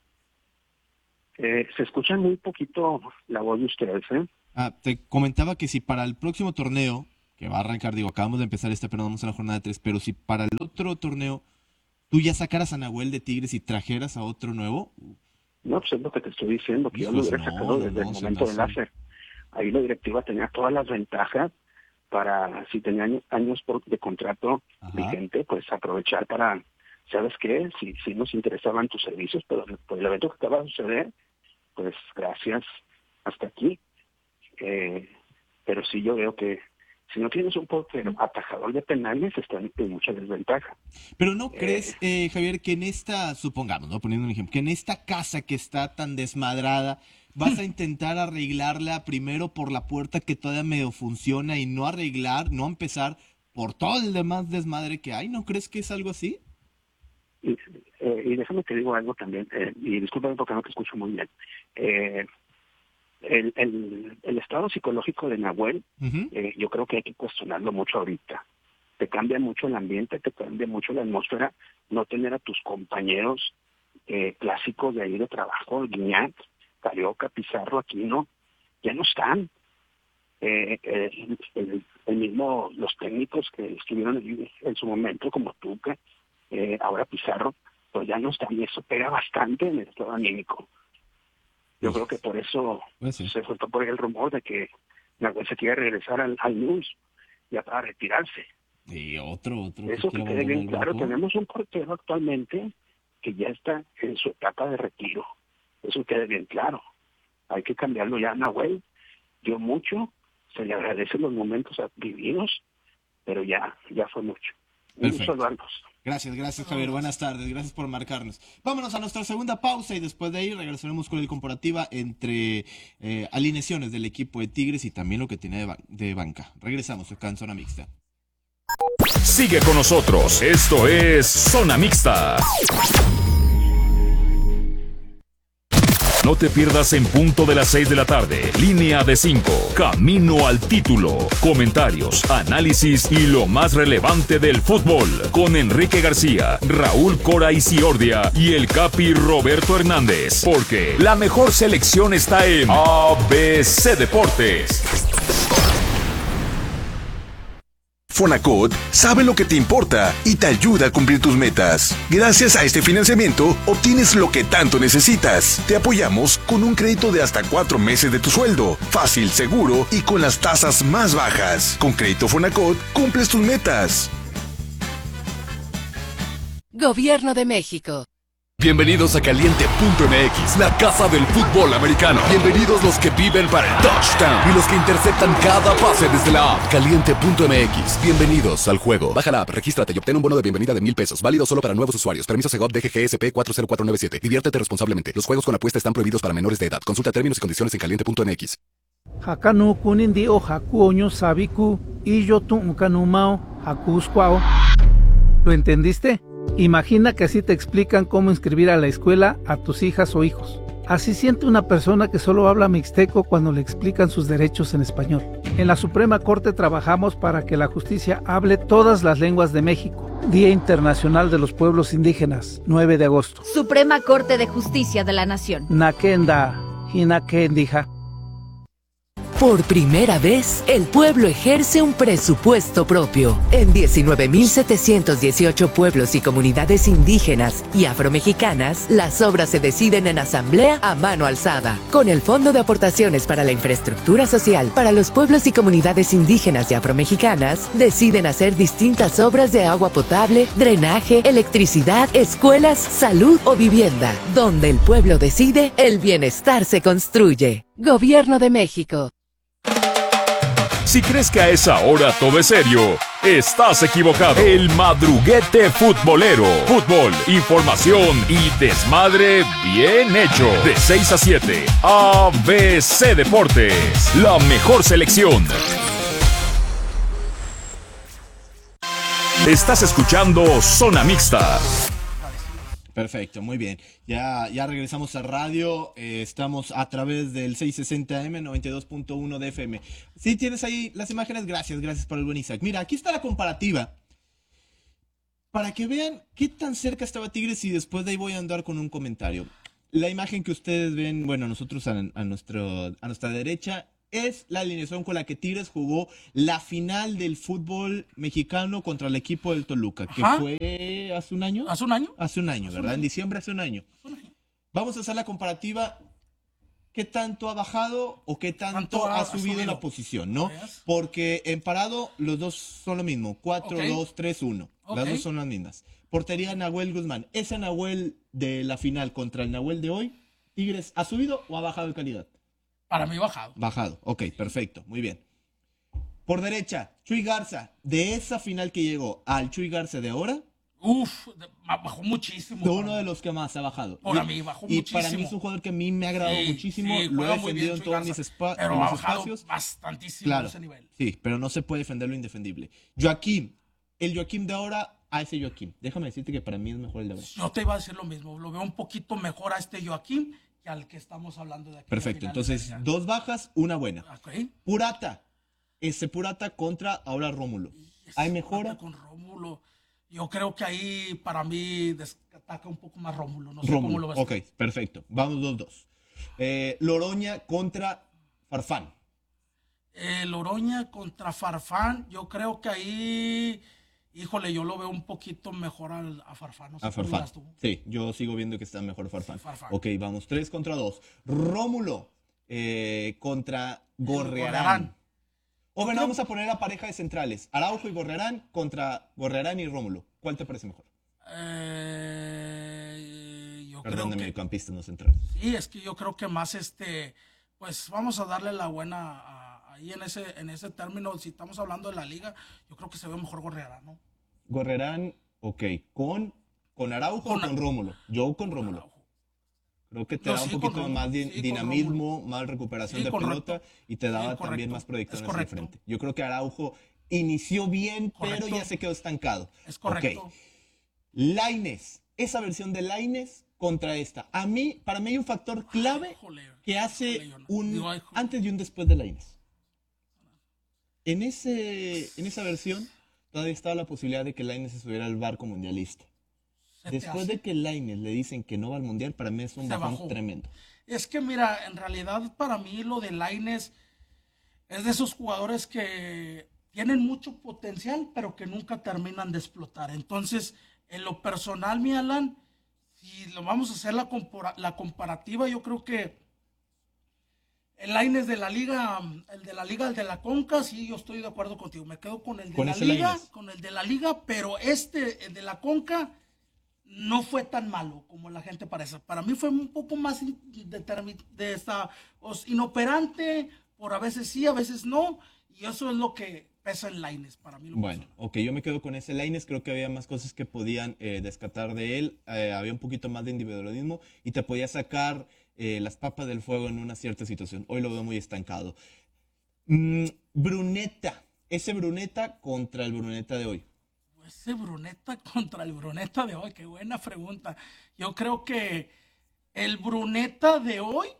[SPEAKER 9] Eh, se escucha muy poquito la voz de ustedes, ¿eh?
[SPEAKER 2] Ah, te comentaba que si para el próximo torneo, que va a arrancar, digo, acabamos de empezar este, pero vamos a la jornada tres, pero si para el otro torneo tú ya sacaras a Nahuel de Tigres y trajeras a otro nuevo.
[SPEAKER 9] No, pues es lo que te estoy diciendo, que
[SPEAKER 2] Hijos,
[SPEAKER 9] yo lo hubiera
[SPEAKER 2] no,
[SPEAKER 9] sacado
[SPEAKER 2] no,
[SPEAKER 9] desde
[SPEAKER 2] no,
[SPEAKER 9] el
[SPEAKER 2] se
[SPEAKER 9] momento
[SPEAKER 2] me
[SPEAKER 9] del
[SPEAKER 2] hace-
[SPEAKER 9] láser. Ahí la directiva tenía todas las ventajas para, si tenía años, años por- de contrato
[SPEAKER 2] Ajá.
[SPEAKER 9] vigente, pues aprovechar para, ¿sabes qué? Si, si nos interesaban tus servicios, pero por el evento que acaba de suceder, pues gracias, hasta aquí. Eh, pero sí yo veo que si no tienes un portero atajador de penales, están en mucha desventaja.
[SPEAKER 2] Pero ¿no crees, eh, Javier, que en esta, supongamos, ¿no? Poniendo un ejemplo, que en esta casa que está tan desmadrada, vas a intentar arreglarla primero por la puerta que todavía medio funciona y no arreglar, no empezar por todo el demás desmadre que hay? ¿No crees que es algo así?
[SPEAKER 9] Y, eh, y déjame te digo algo también, eh, y discúlpame porque no te escucho muy bien. Eh, el, el, el estado psicológico de Nahuel,
[SPEAKER 2] Uh-huh.
[SPEAKER 9] eh, yo creo que hay que cuestionarlo mucho ahorita. Te cambia mucho el ambiente, te cambia mucho la atmósfera, no tener a tus compañeros eh, clásicos de ahí de trabajo, Guiñac, Carioca, Pizarro, Aquino, ya no están. Eh, eh, el, el mismo, los técnicos que estuvieron en, en su momento, como Tuca, eh, ahora Pizarro, pues ya no están, y eso pega bastante en el estado anímico. Yo creo que por eso
[SPEAKER 2] Pues sí.
[SPEAKER 9] se soltó por ahí el rumor de que Nahuel se quiere regresar al, al News, ya para retirarse.
[SPEAKER 2] Y otro, otro.
[SPEAKER 9] Eso que
[SPEAKER 2] quiere
[SPEAKER 9] quede bien
[SPEAKER 2] abandonar el
[SPEAKER 9] claro,
[SPEAKER 2] grupo.
[SPEAKER 9] tenemos un portero actualmente que ya está en su etapa de retiro. Eso quede bien claro. Hay que cambiarlo ya. Nahuel dio mucho, se le agradecen los momentos vividos, pero ya, ya fue mucho. Un
[SPEAKER 2] Perfecto.
[SPEAKER 9] saludos.
[SPEAKER 2] Gracias, gracias Javier, buenas tardes, gracias por marcarnos. Vámonos a nuestra segunda pausa y después de ahí regresaremos con el comparativa entre eh, alineaciones del equipo de Tigres y también lo que tiene de, ba- de banca. Regresamos acá en Zona Mixta.
[SPEAKER 3] Sigue con nosotros, esto es Zona Mixta. No te pierdas en punto de las seis de la tarde, línea de cinco, camino al título, comentarios, análisis y lo más relevante del fútbol, con Enrique García, Raúl Cora Isiordia y el Capi Roberto Hernández, porque la mejor selección está en A B C Deportes.
[SPEAKER 10] Fonacot sabe lo que te importa y te ayuda a cumplir tus metas. Gracias a este financiamiento, obtienes lo que tanto necesitas. Te apoyamos con un crédito de hasta cuatro meses de tu sueldo. Fácil, seguro y con las tasas más bajas. Con Crédito Fonacot, cumples tus metas.
[SPEAKER 11] Gobierno de México.
[SPEAKER 4] Bienvenidos a Caliente punto M X, la casa del fútbol americano. Bienvenidos los que viven para el touchdown y los que interceptan cada pase desde la app. Caliente punto M X, bienvenidos al juego. Baja la app, regístrate y obtén un bono de bienvenida de mil pesos. Válido solo para nuevos usuarios. Permiso Segov D G G S P cuatro cero cuatro nueve siete. Diviértete responsablemente. Los juegos con apuesta están prohibidos para menores de edad. Consulta términos y condiciones en Caliente punto M X.
[SPEAKER 12] Hakanu kunindi o hakuoño sabiku y yo tu kanumao hakusquao. ¿Lo entendiste? Imagina que así te explican cómo inscribir a la escuela a tus hijas o hijos. Así siente una persona que solo habla mixteco cuando le explican sus derechos en español. En la Suprema Corte trabajamos para que la justicia hable todas las lenguas de México. Día Internacional de los Pueblos Indígenas, nueve de agosto.
[SPEAKER 13] Suprema Corte de Justicia de la Nación.
[SPEAKER 12] Nakenda, hinakendija.
[SPEAKER 11] Por primera vez, el pueblo ejerce un presupuesto propio. En diecinueve mil setecientos dieciocho pueblos y comunidades indígenas y afromexicanas, las obras se deciden en asamblea a mano alzada. Con el Fondo de Aportaciones para la Infraestructura Social para los pueblos y comunidades indígenas y afromexicanas, deciden hacer distintas obras de agua potable, drenaje, electricidad, escuelas, salud o vivienda. Donde el pueblo decide, el bienestar se construye. Gobierno de México.
[SPEAKER 3] Si crees que a esa hora todo es serio, estás equivocado. El madruguete futbolero. Fútbol, información y desmadre bien hecho. De seis a siete, A B C Deportes. La mejor selección. Estás escuchando Zona Mixta.
[SPEAKER 2] Perfecto, muy bien. Ya, ya regresamos a radio. Eh, estamos a través del seiscientos sesenta A M, noventa y dos punto uno de F M. Si tienes ahí las imágenes, gracias, gracias por el buen Isaac. Mira, aquí está la comparativa. para que vean qué tan cerca estaba Tigres y después de ahí voy a andar con un comentario. La imagen que ustedes ven, bueno, nosotros a, a, nuestro, a nuestra derecha, es la alineación con la que Tigres jugó la final del fútbol mexicano contra el equipo del Toluca, que
[SPEAKER 1] Ajá.
[SPEAKER 2] fue hace un año.
[SPEAKER 1] ¿Hace un año?
[SPEAKER 2] Hace un año,
[SPEAKER 1] Hace
[SPEAKER 2] ¿verdad?
[SPEAKER 1] un año.
[SPEAKER 2] En diciembre hace un año. Vamos a hacer la comparativa. ¿Qué tanto ha bajado o qué tanto,
[SPEAKER 1] ¿Tanto ha-
[SPEAKER 2] ha,
[SPEAKER 1] ha
[SPEAKER 2] subido,
[SPEAKER 1] subido?
[SPEAKER 2] la posición, no?
[SPEAKER 1] ¿Veas?
[SPEAKER 2] Porque en parado los dos son lo mismo, cuatro,
[SPEAKER 1] Ok.
[SPEAKER 2] dos, tres, uno. Las
[SPEAKER 1] Ok.
[SPEAKER 2] dos son las mismas. Portería Nahuel Guzmán. ¿Ese Nahuel de la final contra el Nahuel de hoy, Tigres, ha subido o ha bajado de calidad?
[SPEAKER 1] Para mí bajado.
[SPEAKER 2] Bajado, ok, perfecto, muy bien. Por derecha, Chuy Garza, de esa final que llegó al Chuy Garza de ahora,
[SPEAKER 1] Uf, de- bajó muchísimo.
[SPEAKER 2] de uno de los que más ha bajado.
[SPEAKER 1] Para
[SPEAKER 2] Y-
[SPEAKER 1] mí bajó
[SPEAKER 2] y
[SPEAKER 1] muchísimo.
[SPEAKER 2] para mí es un jugador que a mí me ha agradado
[SPEAKER 1] Sí,
[SPEAKER 2] muchísimo,
[SPEAKER 1] sí,
[SPEAKER 2] lo he
[SPEAKER 1] juega muy
[SPEAKER 2] defendido
[SPEAKER 1] bien
[SPEAKER 2] en
[SPEAKER 1] Chuy
[SPEAKER 2] todos
[SPEAKER 1] Garza,
[SPEAKER 2] mis, espa-
[SPEAKER 1] pero
[SPEAKER 2] en
[SPEAKER 1] ha
[SPEAKER 2] mis
[SPEAKER 1] bajado
[SPEAKER 2] espacios.
[SPEAKER 1] bastantísimo
[SPEAKER 2] Claro,
[SPEAKER 1] ese nivel.
[SPEAKER 2] sí, pero no se puede defender lo indefendible. Joaquín, el Joaquín de ahora a ese Joaquín. Déjame decirte que para mí es mejor el de ahora.
[SPEAKER 1] Yo te iba a decir lo mismo. Lo veo un poquito mejor a este Joaquín que al que estamos hablando de aquí.
[SPEAKER 2] Perfecto, entonces dos bajas, una buena.
[SPEAKER 1] Ok.
[SPEAKER 2] Purata, ese Purata contra ahora Rómulo. ¿Hay mejora?
[SPEAKER 1] Con Rómulo. Yo creo que ahí para mí destaca un poco más Rómulo. No sé
[SPEAKER 2] Rómulo,
[SPEAKER 1] cómo lo ves.
[SPEAKER 2] ok, perfecto. Vamos dos dos. Eh, Loroña contra Farfán.
[SPEAKER 1] Eh, Loroña contra Farfán. Yo creo que ahí, híjole, yo lo veo un poquito mejor al, a Farfán. No sé
[SPEAKER 2] A
[SPEAKER 1] cómo
[SPEAKER 2] Farfán.
[SPEAKER 1] veas tú.
[SPEAKER 2] Sí, yo sigo viendo que está mejor Farfán.
[SPEAKER 1] Sí, Farfán.
[SPEAKER 2] Ok, vamos tres contra dos. Rómulo eh, contra Gorrearán.
[SPEAKER 1] Gorrearán.
[SPEAKER 2] O bueno, vamos a poner la pareja de centrales. Araujo y Gorrearán contra Gorrearán y Rómulo. ¿Cuál te parece mejor?
[SPEAKER 1] Eh, yo
[SPEAKER 2] Perdón,
[SPEAKER 1] creo
[SPEAKER 2] de
[SPEAKER 1] que
[SPEAKER 2] mediocampista, no central.
[SPEAKER 1] sí, es que yo creo que más este, pues vamos a darle la buena a- ahí en ese, en ese término. Si estamos hablando de la liga, yo creo que se ve mejor Gorrearán, ¿no?
[SPEAKER 2] Gorrearán, ok. ¿Con, con Araujo
[SPEAKER 1] Con
[SPEAKER 2] o con Rómulo? Yo con Rómulo.
[SPEAKER 1] Rómulo.
[SPEAKER 2] Creo que te
[SPEAKER 1] Yo
[SPEAKER 2] da
[SPEAKER 1] sí,
[SPEAKER 2] un
[SPEAKER 1] con
[SPEAKER 2] poquito
[SPEAKER 1] Rómulo.
[SPEAKER 2] más di-
[SPEAKER 1] Sí, con
[SPEAKER 2] dinamismo, más recuperación
[SPEAKER 1] Sí,
[SPEAKER 2] de
[SPEAKER 1] correcto.
[SPEAKER 2] pelota y te daba
[SPEAKER 1] Sí, correcto.
[SPEAKER 2] también más proyección
[SPEAKER 1] Es
[SPEAKER 2] hacia el
[SPEAKER 1] correcto.
[SPEAKER 2] frente. Yo creo que Araujo inició bien,
[SPEAKER 1] Correcto.
[SPEAKER 2] pero ya se quedó estancado.
[SPEAKER 1] Es correcto.
[SPEAKER 2] Ok. Lainez, esa versión de Lainez contra esta. A mí, para mí hay un factor clave
[SPEAKER 1] Híjole,
[SPEAKER 2] que hace
[SPEAKER 1] híjole, yo no.
[SPEAKER 2] un
[SPEAKER 1] Digo, ay,
[SPEAKER 2] antes y un después de Lainez. En, ese, en esa versión todavía estaba la posibilidad de que Lainez se subiera al barco mundialista.
[SPEAKER 1] se te
[SPEAKER 2] Después
[SPEAKER 1] hace.
[SPEAKER 2] de que Lainez le dicen que no va al mundial, para mí es un
[SPEAKER 1] Se
[SPEAKER 2] bajón
[SPEAKER 1] bajó.
[SPEAKER 2] tremendo.
[SPEAKER 1] Es que mira, en realidad para mí lo de Lainez es de esos jugadores que tienen mucho potencial, pero que nunca terminan de explotar. Entonces, en lo personal, mi Alan, si lo vamos a hacer la, compora- la comparativa, yo creo que el Lainez de la liga, el de la liga, el de la Conca, sí, yo estoy de acuerdo contigo. Me quedo con el de
[SPEAKER 2] Con
[SPEAKER 1] la
[SPEAKER 2] ese
[SPEAKER 1] liga,
[SPEAKER 2] Lainez.
[SPEAKER 1] con el de la liga, pero este, el de la Conca, no fue tan malo como la gente parece. Para mí fue un poco más in- determi- de esta, os- inoperante, por a veces sí, a veces no, y eso es lo que pesa en Lainez para mí. Lo
[SPEAKER 2] Bueno, ok, yo me quedo con ese Lainez. Creo que había más cosas que podían eh, descartar de él. Eh, había un poquito más de individualismo y te podía sacar eh, las papas del fuego en una cierta situación. Hoy lo veo muy estancado. Mm, Bruneta, ese Bruneta contra el Bruneta de hoy.
[SPEAKER 1] Ese Bruneta contra el Bruneta de hoy, qué buena pregunta. Yo creo que el Bruneta de hoy,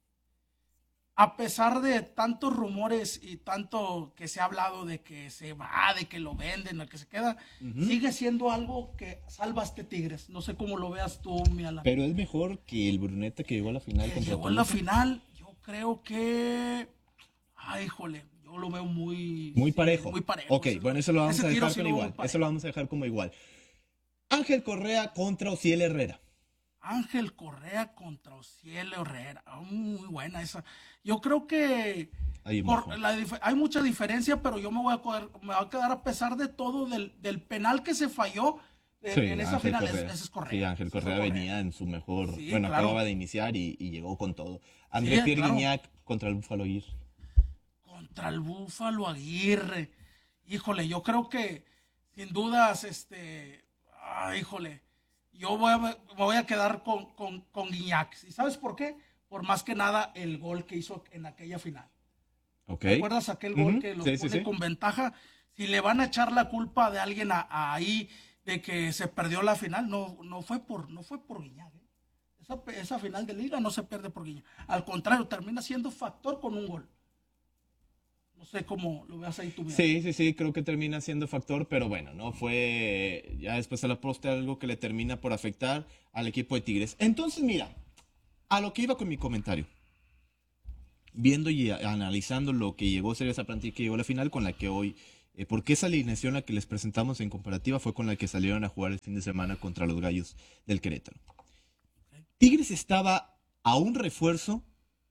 [SPEAKER 1] a pesar de tantos rumores y tanto que se ha hablado de que se va, de que lo venden, de que se queda,
[SPEAKER 2] Ujú.
[SPEAKER 1] sigue siendo algo que salva a este Tigres. No sé cómo lo veas tú, mi Alan.
[SPEAKER 2] Pero es mejor que el Bruneta que llegó a la final
[SPEAKER 1] Que
[SPEAKER 2] contra
[SPEAKER 1] llegó en la
[SPEAKER 2] Toluca.
[SPEAKER 1] final, yo creo que, ay, híjole, yo lo veo muy...
[SPEAKER 2] Muy
[SPEAKER 1] sí,
[SPEAKER 2] parejo.
[SPEAKER 1] Muy parejo.
[SPEAKER 2] Ok, bueno, eso lo vamos
[SPEAKER 1] Ese
[SPEAKER 2] a
[SPEAKER 1] tiro
[SPEAKER 2] dejar
[SPEAKER 1] sí
[SPEAKER 2] con
[SPEAKER 1] lo veo
[SPEAKER 2] igual.
[SPEAKER 1] muy
[SPEAKER 2] Eso lo vamos a dejar como igual. Ángel Correa contra Ociel Herrera.
[SPEAKER 1] Ángel Correa contra Ociel Herrera. Ah, muy buena esa. Yo creo que
[SPEAKER 2] Ahí
[SPEAKER 1] por
[SPEAKER 2] bajo.
[SPEAKER 1] la dif- hay mucha diferencia, pero yo me voy a, coger- me voy a quedar a pesar de todo del, del penal que se falló de-
[SPEAKER 2] Sí,
[SPEAKER 1] en esa
[SPEAKER 2] Ángel
[SPEAKER 1] final.
[SPEAKER 2] Correa.
[SPEAKER 1] Es- Ese es Correa.
[SPEAKER 2] Sí, Ángel
[SPEAKER 1] Ese es
[SPEAKER 2] Correa
[SPEAKER 1] Correa.
[SPEAKER 2] venía en su mejor.
[SPEAKER 1] Sí,
[SPEAKER 2] bueno,
[SPEAKER 1] claro.
[SPEAKER 2] acababa de iniciar y, y llegó con todo. André
[SPEAKER 1] Sí,
[SPEAKER 2] Pierre
[SPEAKER 1] claro.
[SPEAKER 2] Guignac contra el Búfalo Aguirre.
[SPEAKER 1] Contra el Búfalo Aguirre. Híjole, yo creo que sin dudas, este, ah, híjole, yo voy a, me voy a quedar con, con, con Guiñac. ¿Y sabes por qué? Por más que nada el gol que hizo en aquella final.
[SPEAKER 2] Ok.
[SPEAKER 1] ¿Te acuerdas aquel gol
[SPEAKER 2] Ujú,
[SPEAKER 1] que lo
[SPEAKER 2] sí, sí,
[SPEAKER 1] pone
[SPEAKER 2] sí.
[SPEAKER 1] con ventaja? Si le van a echar la culpa de alguien a, a ahí de que se perdió la final, no, no fue por, no fue por Guiñac. ¿eh? Esa, esa final de liga no se pierde por Guiñac. Al contrario, termina siendo factor con un gol. No sé cómo lo veas ahí tú. Mira.
[SPEAKER 2] Sí, sí, sí, creo que termina siendo factor, pero bueno, no fue ya después a la postre algo que le termina por afectar al equipo de Tigres. Entonces, mira, a lo que iba con mi comentario, viendo y analizando lo que llegó a ser esa plantilla que llegó a la final con la que hoy, eh, porque esa alineación la que les presentamos en comparativa fue con la que salieron a jugar el fin de semana contra los Gallos del Querétaro. Tigres estaba a un refuerzo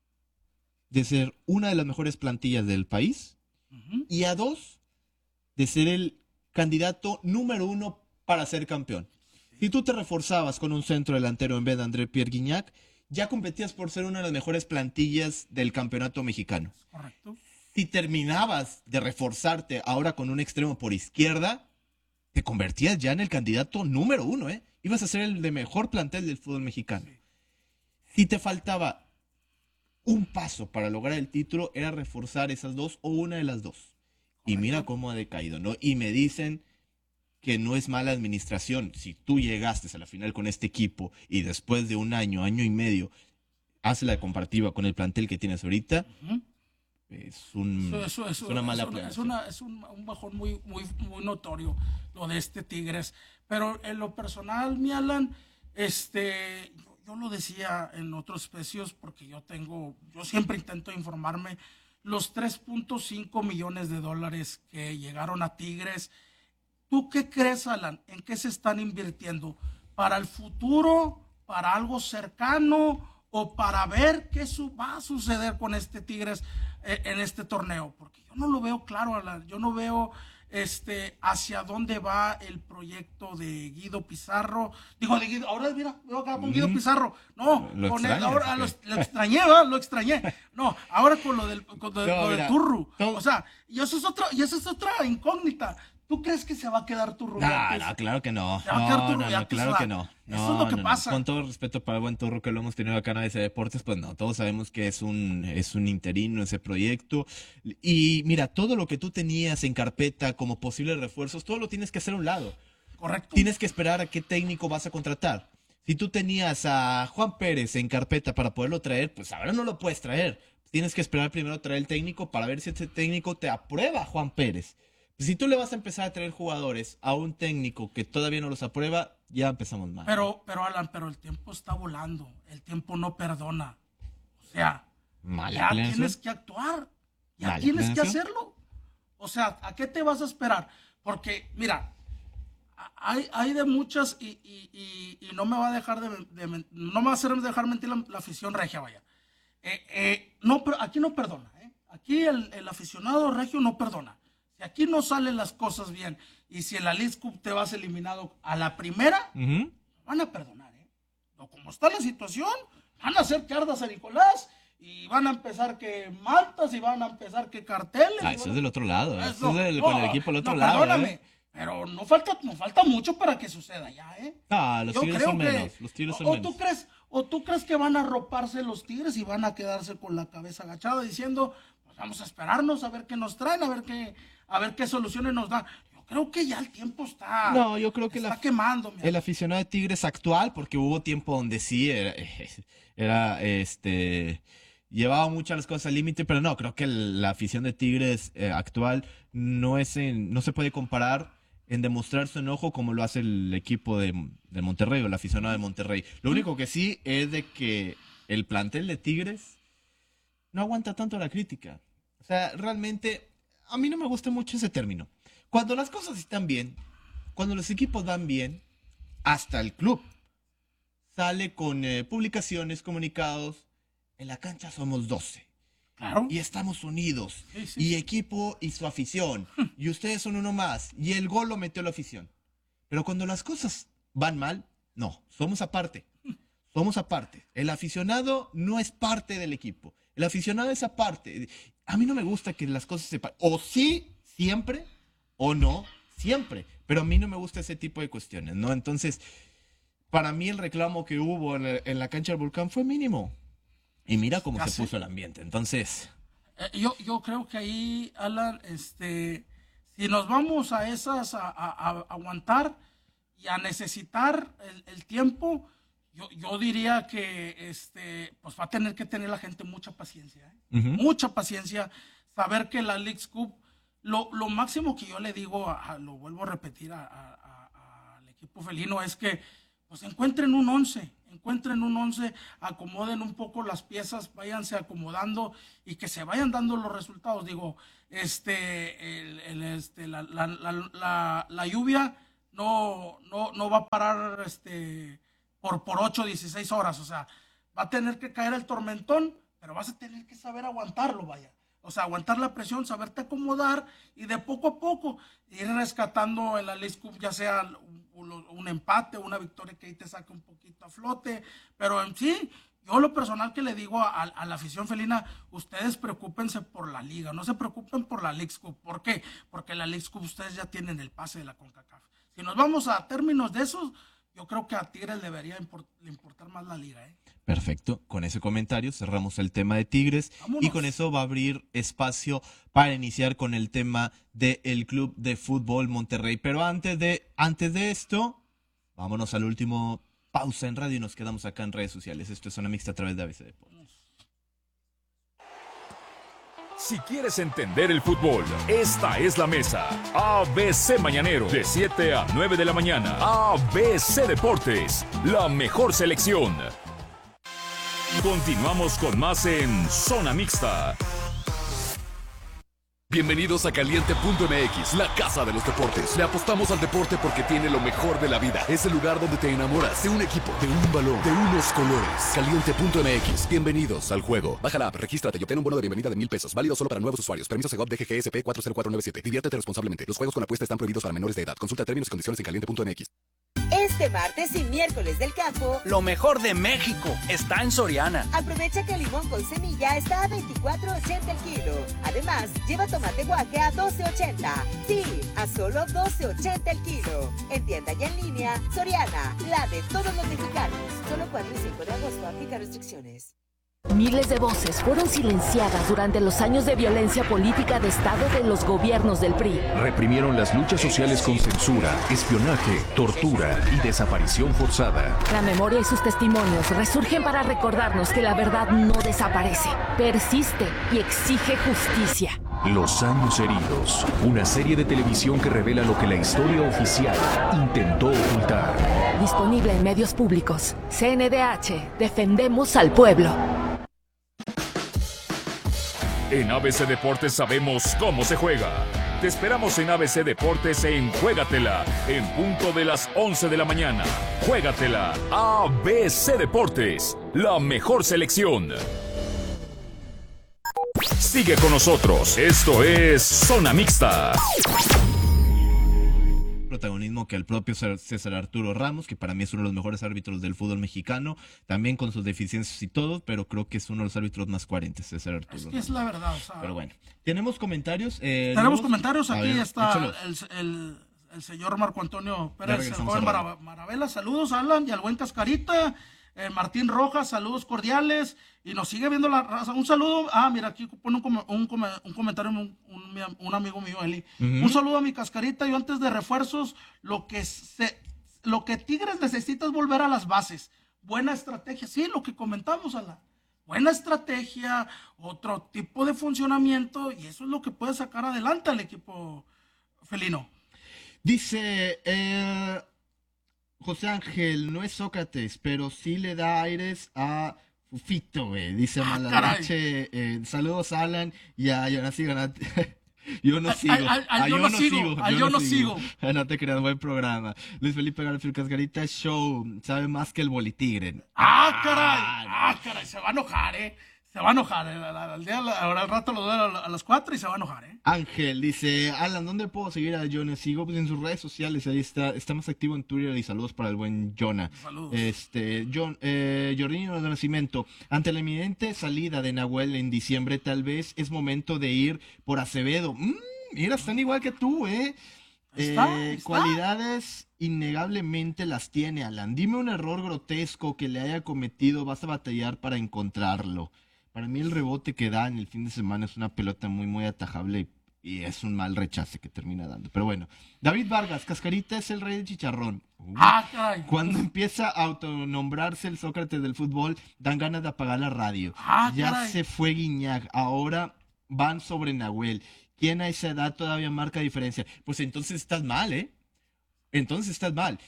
[SPEAKER 2] de ser una de las mejores plantillas del país uh-huh. y a dos de ser el candidato número uno para ser campeón. Sí. Si tú te reforzabas con un centro delantero en vez de André Pierre Guignac, ya competías por ser una de las mejores plantillas del campeonato mexicano.
[SPEAKER 1] Correcto.
[SPEAKER 2] Si terminabas de reforzarte ahora con un extremo por izquierda, te convertías ya en el candidato número uno, ¿eh? Ibas a ser el de mejor plantel del fútbol mexicano. Sí. Si te faltaba un paso para lograr el título, era reforzar esas dos o una de las dos. Correcto. Y mira cómo ha decaído, ¿no? Y me dicen que no es mala administración. Si tú llegaste a la final con este equipo y después de un año, año y medio, haces la comparativa con el plantel que tienes ahorita, uh-huh. es, un, eso, eso, eso, es una mala planeación.
[SPEAKER 1] Es, una, es un, un bajón muy, muy, muy notorio lo de este Tigres. Pero en lo personal, mi Alan, este... yo lo decía en otros especios porque yo tengo, yo siempre intento informarme, los tres punto cinco millones de dólares que llegaron a Tigres, ¿tú qué crees, Alan? ¿En qué se están invirtiendo? ¿Para el futuro? ¿Para algo cercano? ¿O para ver qué su, va a suceder con este Tigres eh, en este torneo? Porque yo no lo veo claro, Alan, yo no veo... Este, hacia dónde va el proyecto de Guido Pizarro. Digo, de Guido, ahora mira, veo acá con Guido Pizarro. No,
[SPEAKER 2] lo
[SPEAKER 1] con
[SPEAKER 2] extrañas,
[SPEAKER 1] el, ahora
[SPEAKER 2] ¿sí?
[SPEAKER 1] lo, lo extrañé, ¿verdad? Lo extrañé. No, ahora con lo del, con lo,
[SPEAKER 2] no,
[SPEAKER 1] lo
[SPEAKER 2] mira,
[SPEAKER 1] del Turru.
[SPEAKER 2] todo...
[SPEAKER 1] O sea, y eso es otra, y eso es otra incógnita. ¿Tú crees que se va a quedar Turru?
[SPEAKER 2] No, no, claro que no.
[SPEAKER 1] Se va a quedar
[SPEAKER 2] No,
[SPEAKER 1] Turru,
[SPEAKER 2] no,
[SPEAKER 1] ya
[SPEAKER 2] no,
[SPEAKER 1] te
[SPEAKER 2] claro
[SPEAKER 1] suena.
[SPEAKER 2] que no. No,
[SPEAKER 1] eso es lo que
[SPEAKER 2] no,
[SPEAKER 1] pasa.
[SPEAKER 2] No. Con todo respeto para el buen Turru que lo hemos tenido acá en A B C Deportes, pues no, todos sabemos que es un, es un interino ese proyecto. Y mira, todo lo que tú tenías en carpeta como posibles refuerzos, todo lo tienes que hacer a un lado.
[SPEAKER 1] Correcto.
[SPEAKER 2] Tienes que esperar a qué técnico vas a contratar. Si tú tenías a Juan Pérez en carpeta para poderlo traer, pues ahora no lo puedes traer. Tienes que esperar primero a traer el técnico para ver si ese técnico te aprueba a Juan Pérez. Si tú le vas a empezar a traer jugadores a un técnico que todavía no los aprueba, ya empezamos mal.
[SPEAKER 1] Pero, pero Alan, pero el tiempo está volando. El tiempo no perdona. O sea,
[SPEAKER 2] Mala
[SPEAKER 1] ya
[SPEAKER 2] planeación.
[SPEAKER 1] tienes que actuar. Ya
[SPEAKER 2] Mala
[SPEAKER 1] tienes que
[SPEAKER 2] planeación.
[SPEAKER 1] hacerlo. O sea, ¿a qué te vas a esperar? Porque, mira, hay, hay de muchas y, y, y, y no me va a dejar de, de no me va a hacer dejar mentir la, la afición regia, vaya. Eh, eh, no, pero aquí no perdona. ¿eh? Aquí el, el aficionado regio no perdona. Si aquí no salen las cosas bien y si en la Leagues Cup te vas eliminado a la primera,
[SPEAKER 2] uh-huh.
[SPEAKER 1] van a perdonar, ¿eh? O como está la situación, van a hacer que arda San Nicolás y van a empezar que maltas y van a empezar que carteles.
[SPEAKER 2] Ah, eso es del otro lado, ¿eh?
[SPEAKER 1] Eso,
[SPEAKER 2] eso es del,
[SPEAKER 1] no,
[SPEAKER 2] con el equipo del otro
[SPEAKER 1] no,
[SPEAKER 2] lado.
[SPEAKER 1] Perdóname,
[SPEAKER 2] ¿eh?
[SPEAKER 1] pero no falta, no falta mucho para que suceda ya, ¿eh?
[SPEAKER 2] Ah, los
[SPEAKER 1] Yo
[SPEAKER 2] Tigres
[SPEAKER 1] creo
[SPEAKER 2] son
[SPEAKER 1] que-
[SPEAKER 2] menos. Los Tigres son
[SPEAKER 1] o, o
[SPEAKER 2] menos.
[SPEAKER 1] tú crees, o tú crees que van a arroparse los Tigres y van a quedarse con la cabeza agachada diciendo, pues vamos a esperarnos a ver qué nos traen, a ver qué, a ver qué soluciones nos dan. Yo creo que ya el tiempo está,
[SPEAKER 2] No, yo creo que
[SPEAKER 1] está
[SPEAKER 2] la-
[SPEAKER 1] quemando. mi
[SPEAKER 2] El aficionado de Tigres actual, porque hubo tiempo donde sí era, era, este, llevaba muchas las cosas al límite, pero no, creo que el- la afición de Tigres eh, actual no es en- no se puede comparar en demostrar su enojo como lo hace el equipo de, de Monterrey o el aficionado de Monterrey. Lo único que sí es de que el plantel de Tigres no aguanta tanto la crítica. O sea, realmente a mí no me gusta mucho ese término. Cuando las cosas están bien, cuando los equipos van bien, hasta el club sale con eh, publicaciones, comunicados. En la cancha somos doce.
[SPEAKER 1] Claro.
[SPEAKER 2] Y estamos unidos.
[SPEAKER 1] Sí, sí.
[SPEAKER 2] Y equipo y su afición. Y ustedes son uno más. Y el gol lo metió la afición. Pero cuando las cosas van mal, no, somos aparte. Somos aparte. El aficionado no es parte del equipo. El aficionado es aparte. A mí no me gusta que las cosas se... pa- O sí, siempre, o no, siempre. Pero a mí no me gusta ese tipo de cuestiones, ¿no? Entonces, para mí el reclamo que hubo en, el- en la cancha del Volcán fue mínimo. Y mira cómo
[SPEAKER 1] Ya
[SPEAKER 2] se
[SPEAKER 1] sé.
[SPEAKER 2] puso el ambiente. Entonces,
[SPEAKER 1] Eh, yo, yo creo que ahí, Alan, este, si nos vamos a esas, a, a- a aguantar y a necesitar el, el tiempo, yo, yo diría que este, pues va a tener que tener la gente mucha paciencia, ¿eh?
[SPEAKER 2] Ujú.
[SPEAKER 1] Mucha paciencia. saber que la Leagues Cup, lo, lo máximo que yo le digo, a, a, lo vuelvo a repetir a, a, a, al equipo felino, es que pues encuentren un once, encuentren un once, acomoden un poco las piezas, váyanse acomodando y que se vayan dando los resultados. Digo, este, el, el, este, la, la, la, la, la lluvia no, no, no va a parar este, por, por ocho, dieciséis horas, o sea, va a tener que caer el tormentón, pero vas a tener que saber aguantarlo, vaya. O sea, aguantar la presión, saberte acomodar y de poco a poco ir rescatando en la Leagues Cup, ya sea un, un empate, una victoria que ahí te saque un poquito a flote. Pero en sí, yo lo personal que le digo a, a la afición felina, ustedes preocúpense por la liga, no se preocupen por la Leagues Cup. ¿Por qué? Porque la Leagues Cup ustedes ya tienen el pase de la CONCACAF. Si nos vamos a términos de esos, yo creo que a Tigres debería import, importar más la liga, ¿eh?
[SPEAKER 2] Perfecto, con ese comentario cerramos el tema de Tigres.
[SPEAKER 1] Vámonos.
[SPEAKER 2] Y con eso va a abrir espacio para iniciar con el tema del Club de Fútbol Monterrey. Pero antes de, antes de esto, vámonos al último pausa en radio y nos quedamos acá en redes sociales. Esto es Zona Mixta a través de A B C Deportes.
[SPEAKER 3] Si quieres entender el fútbol, esta es la mesa. A B C Mañanero, de siete a nueve de la mañana. A B C Deportes, la mejor selección. Continuamos con más en Zona Mixta.
[SPEAKER 4] Bienvenidos a Caliente punto M X, la casa de los deportes. Le apostamos al deporte porque tiene lo mejor de la vida. Es el lugar donde te enamoras de un equipo, de un balón, de unos colores. Caliente punto M X, bienvenidos al juego. Baja la app, regístrate y obtén un bono de bienvenida de mil pesos. Válido solo para nuevos usuarios. Permiso Segov D G G S P cuatro cero cuatro nueve siete. Diviértete responsablemente. Los juegos con apuesta están prohibidos para menores de edad. Consulta términos y condiciones en Caliente punto M X.
[SPEAKER 14] Este martes y miércoles del campo,
[SPEAKER 15] lo mejor de México está en Soriana.
[SPEAKER 14] Aprovecha que el limón con semilla está a veinticuatro ochenta el kilo. Además, lleva tomate guaje a doce ochenta. Sí, a solo doce ochenta el kilo. En tienda y en línea, Soriana, la de todos los mexicanos. Solo cuatro y cinco de agosto, aplica restricciones.
[SPEAKER 11] Miles de voces fueron silenciadas durante los años de violencia política de Estado de los gobiernos del P R I.
[SPEAKER 16] Reprimieron las luchas sociales con censura, espionaje, tortura y desaparición forzada.
[SPEAKER 11] La memoria y sus testimonios resurgen para recordarnos que la verdad no desaparece, persiste y exige justicia.
[SPEAKER 16] Los años heridos, una serie de televisión que revela lo que la historia oficial intentó ocultar.
[SPEAKER 11] Disponible en medios públicos. C N D H, defendemos al pueblo.
[SPEAKER 3] En A B C Deportes sabemos cómo se juega. Te esperamos en A B C Deportes en Juégatela, en punto de las once de la mañana. Juégatela, A B C Deportes, la mejor selección. Sigue con nosotros, esto es Zona Mixta.
[SPEAKER 2] Protagonismo que el propio César Arturo Ramos, que para mí es uno de los mejores árbitros del fútbol mexicano, también con sus deficiencias y todo, pero creo que es uno de los árbitros más coherentes, César Arturo
[SPEAKER 1] Es que
[SPEAKER 2] Ramos.
[SPEAKER 1] es la verdad, o sea,
[SPEAKER 2] Pero bueno, tenemos comentarios. Eh,
[SPEAKER 1] tenemos
[SPEAKER 2] nuevos?
[SPEAKER 1] comentarios,
[SPEAKER 2] A
[SPEAKER 1] aquí
[SPEAKER 2] ver,
[SPEAKER 1] está
[SPEAKER 2] échalos.
[SPEAKER 1] el, el, el señor Marco Antonio
[SPEAKER 2] Ya
[SPEAKER 1] Pérez, el
[SPEAKER 2] regresamos
[SPEAKER 1] joven
[SPEAKER 2] a radio.
[SPEAKER 1] Mara- Maravela, saludos Alan y al buen Cascarita, eh, Martín Rojas, saludos cordiales, y nos sigue viendo la raza, un saludo, ah mira aquí pone un, com- un, com- un comentario un, un, un amigo mío Eli,
[SPEAKER 2] Ujú.
[SPEAKER 1] un saludo a mi Cascarita, yo antes de refuerzos, lo que se, lo que Tigres necesita es volver a las bases, buena estrategia, sí, lo que comentamos Alan, buena estrategia, otro tipo de funcionamiento, y eso es lo que puede sacar adelante al equipo felino.
[SPEAKER 2] Dice eh, José Ángel, no es Sócrates, pero sí le da aires a Fufito, güey. Dice
[SPEAKER 1] Ah,
[SPEAKER 2] Malarache, eh, saludos a Alan y a Jonasi Ganate. Yo no
[SPEAKER 1] Al-
[SPEAKER 2] sigo.
[SPEAKER 1] al- al
[SPEAKER 2] Ah,
[SPEAKER 1] yo no sigo, al yo no sigo.
[SPEAKER 2] Ah, no te creas, buen programa. Luis Felipe Garfield Cascarita Show, sabe más que el Bolitigre.
[SPEAKER 1] ¡Ah, caray! ¡Ah, caray! Se va a enojar, ¿eh? Se va a enojar. ¿eh? Al, al día, ahora al rato lo doy a, a las cuatro y se va a enojar, ¿eh?
[SPEAKER 2] Ángel dice, Alan, ¿dónde puedo seguir a Jonah? Sigo pues, en sus redes sociales, ahí está, está más activo en Twitter y saludos para el buen Jonah.
[SPEAKER 1] Saludos.
[SPEAKER 2] Este, John, eh, Jorginho de Nacimiento, ante la inminente salida de Nahuel en diciembre, tal vez es momento de ir por Acevedo. Mm, mira, están igual que tú, ¿eh?
[SPEAKER 1] Está,
[SPEAKER 2] Eh,
[SPEAKER 1] está.
[SPEAKER 2] Cualidades innegablemente las tiene, Alan. Dime un error grotesco que le haya cometido, vas a batallar para encontrarlo. Para mí el rebote que da en el fin de semana es una pelota muy, muy atajable y, y es un mal rechace que termina dando. Pero bueno, David Vargas, Cascarita es el rey del chicharrón. Uh,
[SPEAKER 1] ¡Ah, caray!
[SPEAKER 2] Cuando empieza a autonombrarse el Sócrates del fútbol, dan ganas de apagar la radio.
[SPEAKER 1] ¡Ah,
[SPEAKER 2] ya
[SPEAKER 1] caray!
[SPEAKER 2] se fue Guiñac, ahora van sobre Nahuel. ¿Quién a esa edad todavía marca diferencia? Pues entonces estás mal, ¿eh? Entonces estás mal.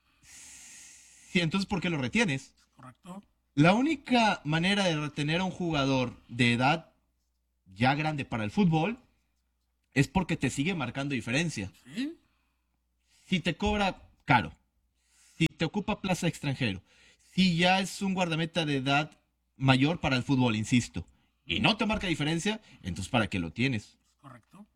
[SPEAKER 2] Sí, entonces ¿por qué lo retienes?
[SPEAKER 1] Correcto.
[SPEAKER 2] La única manera de retener a un jugador de edad ya grande para el fútbol es porque te sigue marcando diferencia.
[SPEAKER 1] ¿Sí?
[SPEAKER 2] Si te cobra caro, si te ocupa plaza extranjero, si ya es un guardameta de edad mayor para el fútbol, insisto, y no te marca diferencia, entonces ¿para qué lo tienes?
[SPEAKER 1] Correcto.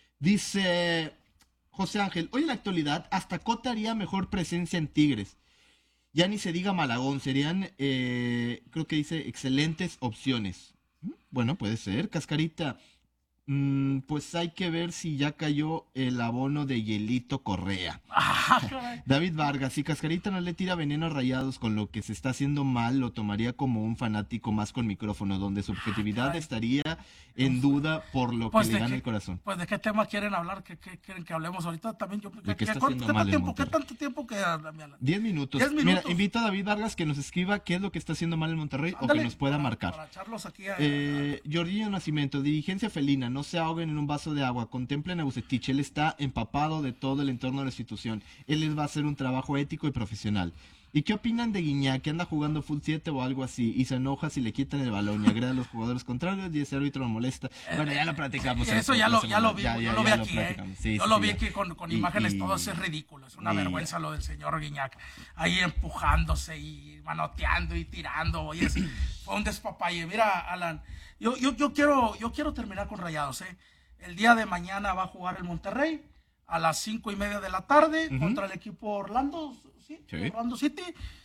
[SPEAKER 2] Dice José Ángel, hoy en la actualidad hasta Cota haría mejor presencia en Tigres. Ya ni se diga Malagón, serían, eh, creo que dice, excelentes opciones. Bueno, puede ser. Cascarita, mm, pues hay que ver si ya cayó el abono de Hielito Correa. David Vargas, si Cascarita no le tira veneno a Rayados con lo que se está haciendo mal, lo tomaría como un fanático más con micrófono, donde su objetividad
[SPEAKER 1] Caray.
[SPEAKER 2] estaría en duda por lo
[SPEAKER 1] Pues
[SPEAKER 2] que le
[SPEAKER 1] de
[SPEAKER 2] gana
[SPEAKER 1] qué-
[SPEAKER 2] el corazón.
[SPEAKER 1] Pues de qué tema quieren hablar, ¿qué, qué quieren que hablemos ahorita? También yo,
[SPEAKER 2] ¿De
[SPEAKER 1] ¿qué,
[SPEAKER 2] qué está
[SPEAKER 1] cuánto-
[SPEAKER 2] haciendo
[SPEAKER 1] qué
[SPEAKER 2] mal el
[SPEAKER 1] tiempo, ¿Qué
[SPEAKER 2] Monterrey?
[SPEAKER 1] tanto tiempo queda, mi Alan?
[SPEAKER 2] Diez minutos.
[SPEAKER 1] Diez
[SPEAKER 2] Mira,
[SPEAKER 1] minutos.
[SPEAKER 2] invito a David Vargas que nos escriba qué es lo que está haciendo mal el Monterrey o
[SPEAKER 1] Ándale,
[SPEAKER 2] que nos pueda
[SPEAKER 1] para-
[SPEAKER 2] marcar.
[SPEAKER 1] Para echarlos aquí a-
[SPEAKER 2] Eh, Jorginho Nacimiento, dirigencia felina, no se ahoguen en un vaso de agua, contemplen a Bucetich, él está empapado de todo el entorno de la institución, él les va a hacer un trabajo ético y profesional. ¿Y qué opinan de Guiñac, que anda jugando full siete o algo así, y se enoja si le quitan el balón y agreda a los jugadores contrarios y ese árbitro lo molesta? Bueno, ya lo platicamos.
[SPEAKER 1] Eso
[SPEAKER 2] en-
[SPEAKER 1] ya
[SPEAKER 2] la
[SPEAKER 1] lo,
[SPEAKER 2] semana.
[SPEAKER 1] ya lo vi,
[SPEAKER 2] Ya,
[SPEAKER 1] yo
[SPEAKER 2] ya,
[SPEAKER 1] lo vi
[SPEAKER 2] ya lo
[SPEAKER 1] aquí, ¿eh?
[SPEAKER 2] platicamos. Sí,
[SPEAKER 1] Yo
[SPEAKER 2] sí,
[SPEAKER 1] lo
[SPEAKER 2] sí,
[SPEAKER 1] vi
[SPEAKER 2] ya.
[SPEAKER 1] aquí con, con
[SPEAKER 2] Y-
[SPEAKER 1] imágenes,
[SPEAKER 2] y-
[SPEAKER 1] todo eso es ridículo, es una
[SPEAKER 2] y-
[SPEAKER 1] vergüenza lo del señor Guiñac, ahí empujándose y manoteando y tirando, oye, es- fue un despapalle. Mira, Alan, yo, yo, yo, quiero, yo quiero terminar con Rayados, ¿eh? El día de mañana va a jugar el Monterrey a las cinco y media de la tarde
[SPEAKER 2] Ujú.
[SPEAKER 1] contra el equipo Orlando, ¿sí?
[SPEAKER 2] Sí.
[SPEAKER 1] Orlando City,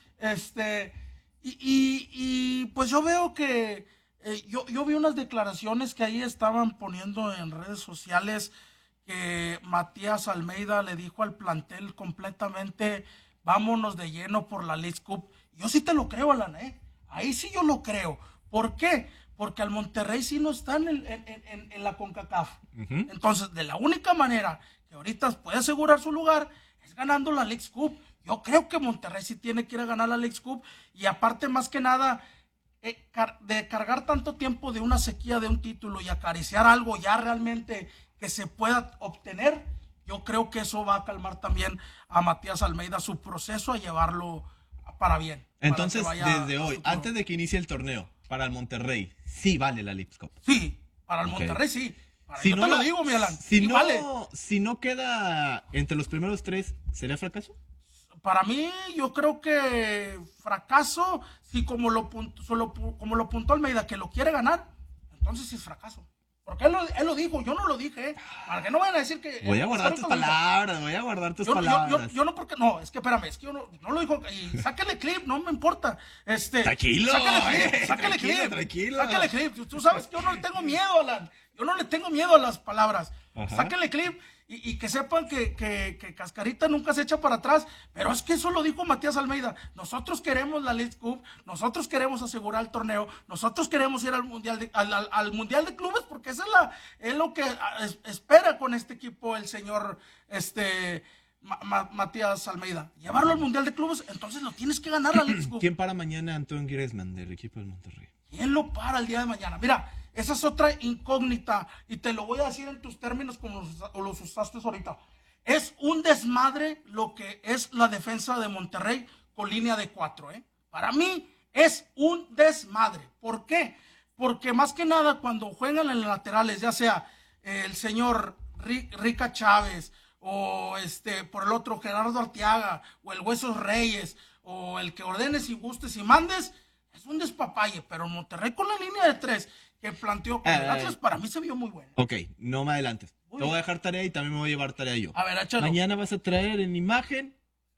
[SPEAKER 1] este, y, y, y, pues yo veo que eh, yo, yo vi unas declaraciones que ahí estaban poniendo en redes sociales que Matías Almeida le dijo al plantel completamente, vámonos de lleno por la Leagues Cup. Yo sí te lo creo, Alan, ¿eh? Ahí sí yo lo creo. ¿Por qué? Porque al Monterrey sí no está en, el- en- en- en la CONCACAF.
[SPEAKER 2] Ujú.
[SPEAKER 1] Entonces, de la única manera que ahorita puede asegurar su lugar es ganando la Leagues Cup. Yo creo que Monterrey sí tiene que ir a ganar la Leagues Cup. Y aparte, más que nada, eh, car- de cargar tanto tiempo de una sequía de un título y acariciar algo ya realmente que se pueda obtener, yo creo que eso va a calmar también a Matías Almeida su proceso a llevarlo para bien. para
[SPEAKER 2] Entonces,
[SPEAKER 1] que vaya
[SPEAKER 2] desde
[SPEAKER 1] a
[SPEAKER 2] hoy,
[SPEAKER 1] futuro.
[SPEAKER 2] antes de que inicie el torneo, para el Monterrey, sí vale la Leagues Cup.
[SPEAKER 1] Sí, para el
[SPEAKER 2] Ok.
[SPEAKER 1] Monterrey sí. Para-
[SPEAKER 2] Si
[SPEAKER 1] yo
[SPEAKER 2] no
[SPEAKER 1] te lo
[SPEAKER 2] la-
[SPEAKER 1] digo, mi Alan.
[SPEAKER 2] Si
[SPEAKER 1] sí
[SPEAKER 2] no,
[SPEAKER 1] vale.
[SPEAKER 2] si no queda entre los primeros tres, ¿sería fracaso?
[SPEAKER 1] Para mí, yo creo que fracaso, si como lo, punt- solo pu- como lo puntó Almeida, que lo quiere ganar, entonces sí es fracaso. Porque él lo, él lo dijo, yo no lo dije, ¿eh? Para que no vayan a decir que...
[SPEAKER 2] Voy a guardar
[SPEAKER 1] ahorita
[SPEAKER 2] tus
[SPEAKER 1] lo dijo.
[SPEAKER 2] palabras, voy a guardar tus
[SPEAKER 1] Yo, yo- yo-
[SPEAKER 2] palabras.
[SPEAKER 1] yo no porque, no, es que espérame, es que yo no, no lo dijo, y sáquele clip, no me importa. Este,
[SPEAKER 2] Tranquilo,
[SPEAKER 1] sáquele clip,
[SPEAKER 2] eh,
[SPEAKER 1] sáquele
[SPEAKER 2] tranquilo,
[SPEAKER 1] clip,
[SPEAKER 2] tranquilo.
[SPEAKER 1] sáquele clip. Tú- Tú sabes que yo no le tengo miedo, Alan, yo no le tengo miedo a las palabras.
[SPEAKER 2] Ajá.
[SPEAKER 1] Sáquele clip y, y que sepan que, que, que Cascarita nunca se echa para atrás, pero es que eso lo dijo Matías Almeida. Nosotros queremos la League Cup, nosotros queremos asegurar el torneo, nosotros queremos ir al mundial de, al, al- al mundial de clubes, porque eso es, la, es lo que ah, es- espera con este equipo el señor este Ma- Ma- Matías Almeida. Llevarlo al mundial de clubes, entonces lo tienes que ganar la League Cup.
[SPEAKER 2] ¿Quién para mañana a Antoine Griezmann del equipo del Monterrey?
[SPEAKER 1] ¿Quién lo para el día de mañana? Mira, esa es otra incógnita y te lo voy a decir en tus términos como los, los usaste ahorita. Es un desmadre lo que es la defensa de Monterrey con línea de cuatro, ¿eh? Para mí es un desmadre. ¿Por qué? Porque más que nada cuando juegan en los laterales, ya sea eh, el señor Ri- Rica Chávez o este por el otro Gerardo Arteaga o el Huesos Reyes o el que ordenes y gustes y mandes, es un despapalle, pero Monterrey con la línea de tres que planteó con el
[SPEAKER 2] Eh,
[SPEAKER 1] Atlas, para mí se vio muy bueno.
[SPEAKER 2] Ok, no me adelantes.
[SPEAKER 1] Muy
[SPEAKER 2] Te voy a
[SPEAKER 1] bien.
[SPEAKER 2] dejar tarea y también me voy a llevar tarea yo.
[SPEAKER 1] A ver, échalo.
[SPEAKER 2] Mañana vas a traer en imagen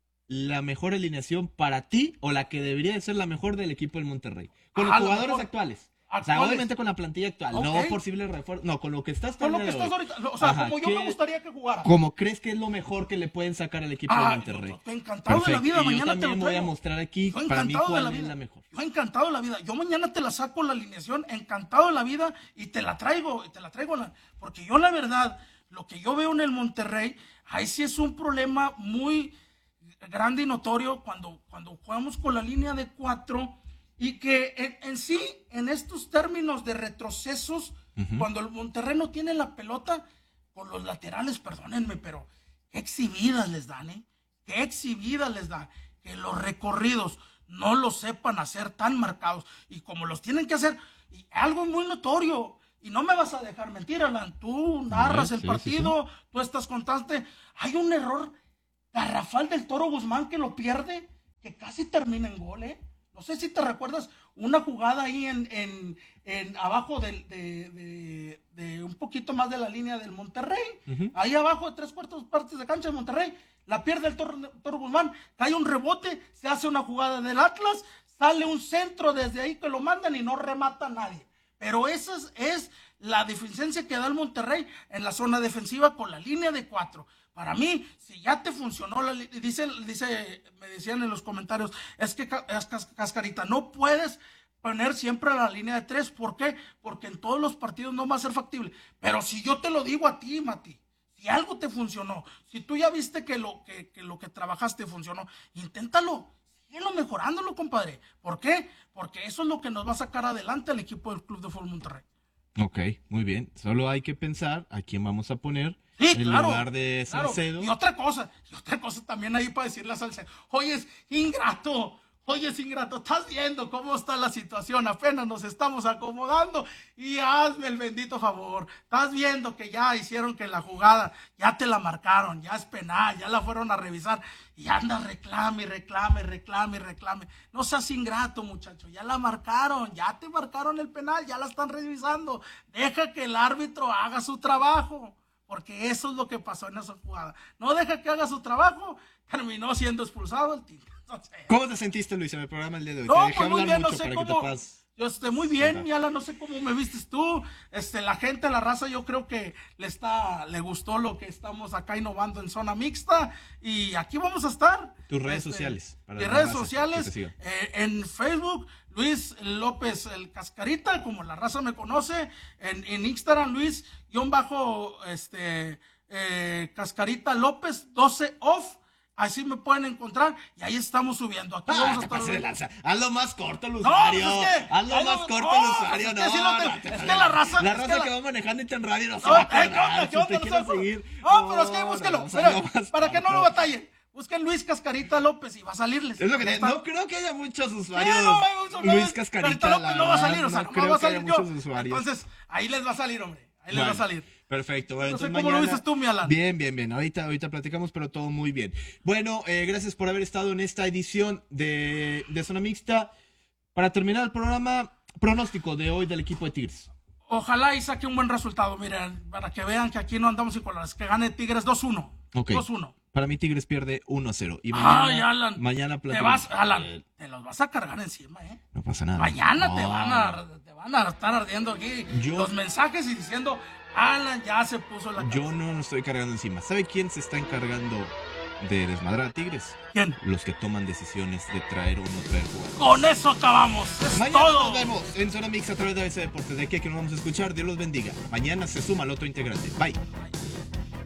[SPEAKER 2] la mejor alineación para ti o la que debería de ser la mejor del equipo del Monterrey. Con
[SPEAKER 1] Ah,
[SPEAKER 2] los
[SPEAKER 1] la
[SPEAKER 2] jugadores
[SPEAKER 1] mejor.
[SPEAKER 2] actuales. O sea,
[SPEAKER 1] Actuales.
[SPEAKER 2] obviamente con la plantilla actual,
[SPEAKER 1] Ok.
[SPEAKER 2] no posible refuerzo. No, con lo que estás
[SPEAKER 1] Con lo
[SPEAKER 2] el
[SPEAKER 1] que
[SPEAKER 2] día de
[SPEAKER 1] estás
[SPEAKER 2] hoy.
[SPEAKER 1] ahorita, o sea,
[SPEAKER 2] Ajá,
[SPEAKER 1] como yo
[SPEAKER 2] ¿qué-
[SPEAKER 1] me gustaría que jugara.
[SPEAKER 2] ¿Cómo crees que es lo mejor que le pueden sacar al equipo
[SPEAKER 1] Ah,
[SPEAKER 2] de Monterrey?
[SPEAKER 1] yo estoy encantado de la vida,
[SPEAKER 2] Y yo
[SPEAKER 1] mañana te lo
[SPEAKER 2] también voy a
[SPEAKER 1] traigo.
[SPEAKER 2] mostrar aquí
[SPEAKER 1] Yo
[SPEAKER 2] para mí
[SPEAKER 1] encantado de
[SPEAKER 2] cuál
[SPEAKER 1] la
[SPEAKER 2] es
[SPEAKER 1] vida.
[SPEAKER 2] la mejor.
[SPEAKER 1] Yo encantado de la vida. Yo mañana te la saco la alineación, encantado de la vida, y te la traigo, y te la traigo, la- porque yo la verdad, lo que yo veo en el Monterrey, ahí sí es un problema muy grande y notorio cuando, cuando jugamos con la línea de cuatro Y que en, en sí, en estos términos de retrocesos, uh-huh. cuando el Monterrey no tiene la pelota, con los laterales, perdónenme, pero qué exhibidas les dan, ¿eh? Qué exhibidas les dan. Que los recorridos no los sepan hacer tan marcados. Y como los tienen que hacer, y algo muy notorio. Y no me vas a dejar mentir, Alan. Tú narras sí, el partido, sí, sí. tú estás constante. Hay un error garrafal del Toro Guzmán que lo pierde, que casi termina en gol, ¿eh? No sé si te recuerdas una jugada ahí en, en, en abajo de, de, de, de un poquito más de la línea del Monterrey. Uh-huh. Ahí abajo de tres cuartos partes de cancha de Monterrey. La pierde el Toro, Toro Guzmán. Cae un rebote, se hace una jugada del Atlas, sale un centro desde ahí que lo mandan y no remata a nadie. Pero esa es, es la deficiencia que da el Monterrey en la zona defensiva con la línea de cuatro. Para mí, si ya te funcionó, la, dice, dice, me decían en los comentarios, es que es Cascarita, no puedes poner siempre la línea de tres. ¿Por qué? Porque en todos los partidos no va a ser factible. Pero si yo te lo digo a ti, Mati, si algo te funcionó, si tú ya viste que lo que, que, lo que trabajaste funcionó, inténtalo, síguelo mejorándolo, compadre. ¿Por qué? Porque eso es lo que nos va a sacar adelante al equipo del Club de Fútbol Monterrey.
[SPEAKER 2] Ok, muy bien. Solo hay que pensar a quién vamos a poner.
[SPEAKER 1] Sí,
[SPEAKER 2] en
[SPEAKER 1] claro,
[SPEAKER 2] lugar de Salcedo.
[SPEAKER 1] Claro. Y otra cosa, y otra cosa también ahí para decirle a Salcedo, oye, es ingrato, oye, es ingrato, estás viendo cómo está la situación, apenas nos estamos acomodando y hazme el bendito favor, estás viendo que ya hicieron que la jugada, ya te la marcaron, ya es penal, ya la fueron a revisar y anda reclame, reclame, reclame, reclame. No seas ingrato, muchacho, ya la marcaron, ya te marcaron el penal, ya la están revisando, deja que el árbitro haga su trabajo. Porque eso es lo que pasó en esa jugada. No deja que haga su trabajo, terminó siendo expulsado el Tigre. No sé.
[SPEAKER 2] ¿Cómo te sentiste, Luis, en el programa el día de hoy?
[SPEAKER 1] No,
[SPEAKER 2] te dejé
[SPEAKER 1] pues muy
[SPEAKER 2] hablar
[SPEAKER 1] bien, no
[SPEAKER 2] mucho
[SPEAKER 1] sé
[SPEAKER 2] para
[SPEAKER 1] cómo,
[SPEAKER 2] que te puedas...
[SPEAKER 1] Yo estoy muy bien, Yala, no sé cómo me vistes tú. Este, la gente, la raza, yo creo que le está, le gustó lo que estamos acá innovando en zona mixta. Y aquí vamos a estar.
[SPEAKER 2] Tus redes
[SPEAKER 1] este,
[SPEAKER 2] sociales.
[SPEAKER 1] Para mis redes sociales, eh, en Facebook, Luis López el Cascarita, como la raza me conoce. En, en Instagram, Luis, guión bajo, este, eh, Cascarita López, doce off. Así me pueden encontrar y ahí estamos subiendo. Aquí
[SPEAKER 2] ah,
[SPEAKER 1] vamos a estar.
[SPEAKER 2] De lanza. Hazlo más corto el usuario. No, pues es que, Hazlo más corto el usuario.
[SPEAKER 1] Es
[SPEAKER 2] no,
[SPEAKER 1] que, si no te,
[SPEAKER 2] no,
[SPEAKER 1] es que la raza.
[SPEAKER 2] La
[SPEAKER 1] es
[SPEAKER 2] raza
[SPEAKER 1] que,
[SPEAKER 2] que
[SPEAKER 1] la...
[SPEAKER 2] va manejando en radio no se
[SPEAKER 1] no,
[SPEAKER 2] va a acordar.
[SPEAKER 1] ¿Qué onda? ¿Qué onda?
[SPEAKER 2] Si te seguir.
[SPEAKER 1] No,
[SPEAKER 2] no,
[SPEAKER 1] pero es que búsquelo.
[SPEAKER 2] No,
[SPEAKER 1] Mira,
[SPEAKER 2] no, no,
[SPEAKER 1] para que no lo batallen. Busquen Luis Cascarita López y va a salirles.
[SPEAKER 2] Es lo que te... No creo que haya muchos usuarios.
[SPEAKER 1] Sí, no, no, no,
[SPEAKER 2] Luis Cascarita
[SPEAKER 1] López no va a salir, o sea,
[SPEAKER 2] no,
[SPEAKER 1] no
[SPEAKER 2] creo
[SPEAKER 1] va a
[SPEAKER 2] que
[SPEAKER 1] salir
[SPEAKER 2] haya
[SPEAKER 1] yo.
[SPEAKER 2] muchos usuarios.
[SPEAKER 1] Entonces, ahí les va a salir, hombre. Ahí
[SPEAKER 2] bueno,
[SPEAKER 1] les va a salir.
[SPEAKER 2] Perfecto. Bueno,
[SPEAKER 1] no sé
[SPEAKER 2] entonces
[SPEAKER 1] cómo
[SPEAKER 2] mañana...
[SPEAKER 1] lo dices tú, mi Alan.
[SPEAKER 2] Bien, bien, bien. Ahorita, ahorita platicamos, pero todo muy bien. Bueno, eh, gracias por haber estado en esta edición de, de Zona Mixta. Para terminar el programa, pronóstico de hoy del equipo de Tigres.
[SPEAKER 1] Ojalá y saque un buen resultado, miren, para que vean que aquí no andamos sin colores. Que gane Tigres dos uno.
[SPEAKER 2] Okay.
[SPEAKER 1] dos uno.
[SPEAKER 2] Para mí Tigres pierde uno a cero. Y mañana,
[SPEAKER 1] Ay, Alan.
[SPEAKER 2] Mañana
[SPEAKER 1] te vas, Alan, te los vas a cargar encima, ¿eh?
[SPEAKER 2] No pasa nada.
[SPEAKER 1] Mañana
[SPEAKER 2] no.
[SPEAKER 1] te, van a, te van a estar ardiendo aquí Yo... los mensajes y diciendo, Alan ya se puso la cabeza.
[SPEAKER 2] Yo no lo estoy cargando encima. ¿Sabe quién se está encargando de desmadrar a Tigres?
[SPEAKER 1] ¿Quién?
[SPEAKER 2] Los que toman decisiones de traer o no traer jugadores.
[SPEAKER 1] Con eso acabamos. Es
[SPEAKER 2] Mañana
[SPEAKER 1] todo.
[SPEAKER 2] Nos vemos en Zona Mix a través de A B C Deportes. De aquí a que nos vamos a escuchar. Dios los bendiga. Mañana se suma el otro integrante. Bye. Bye.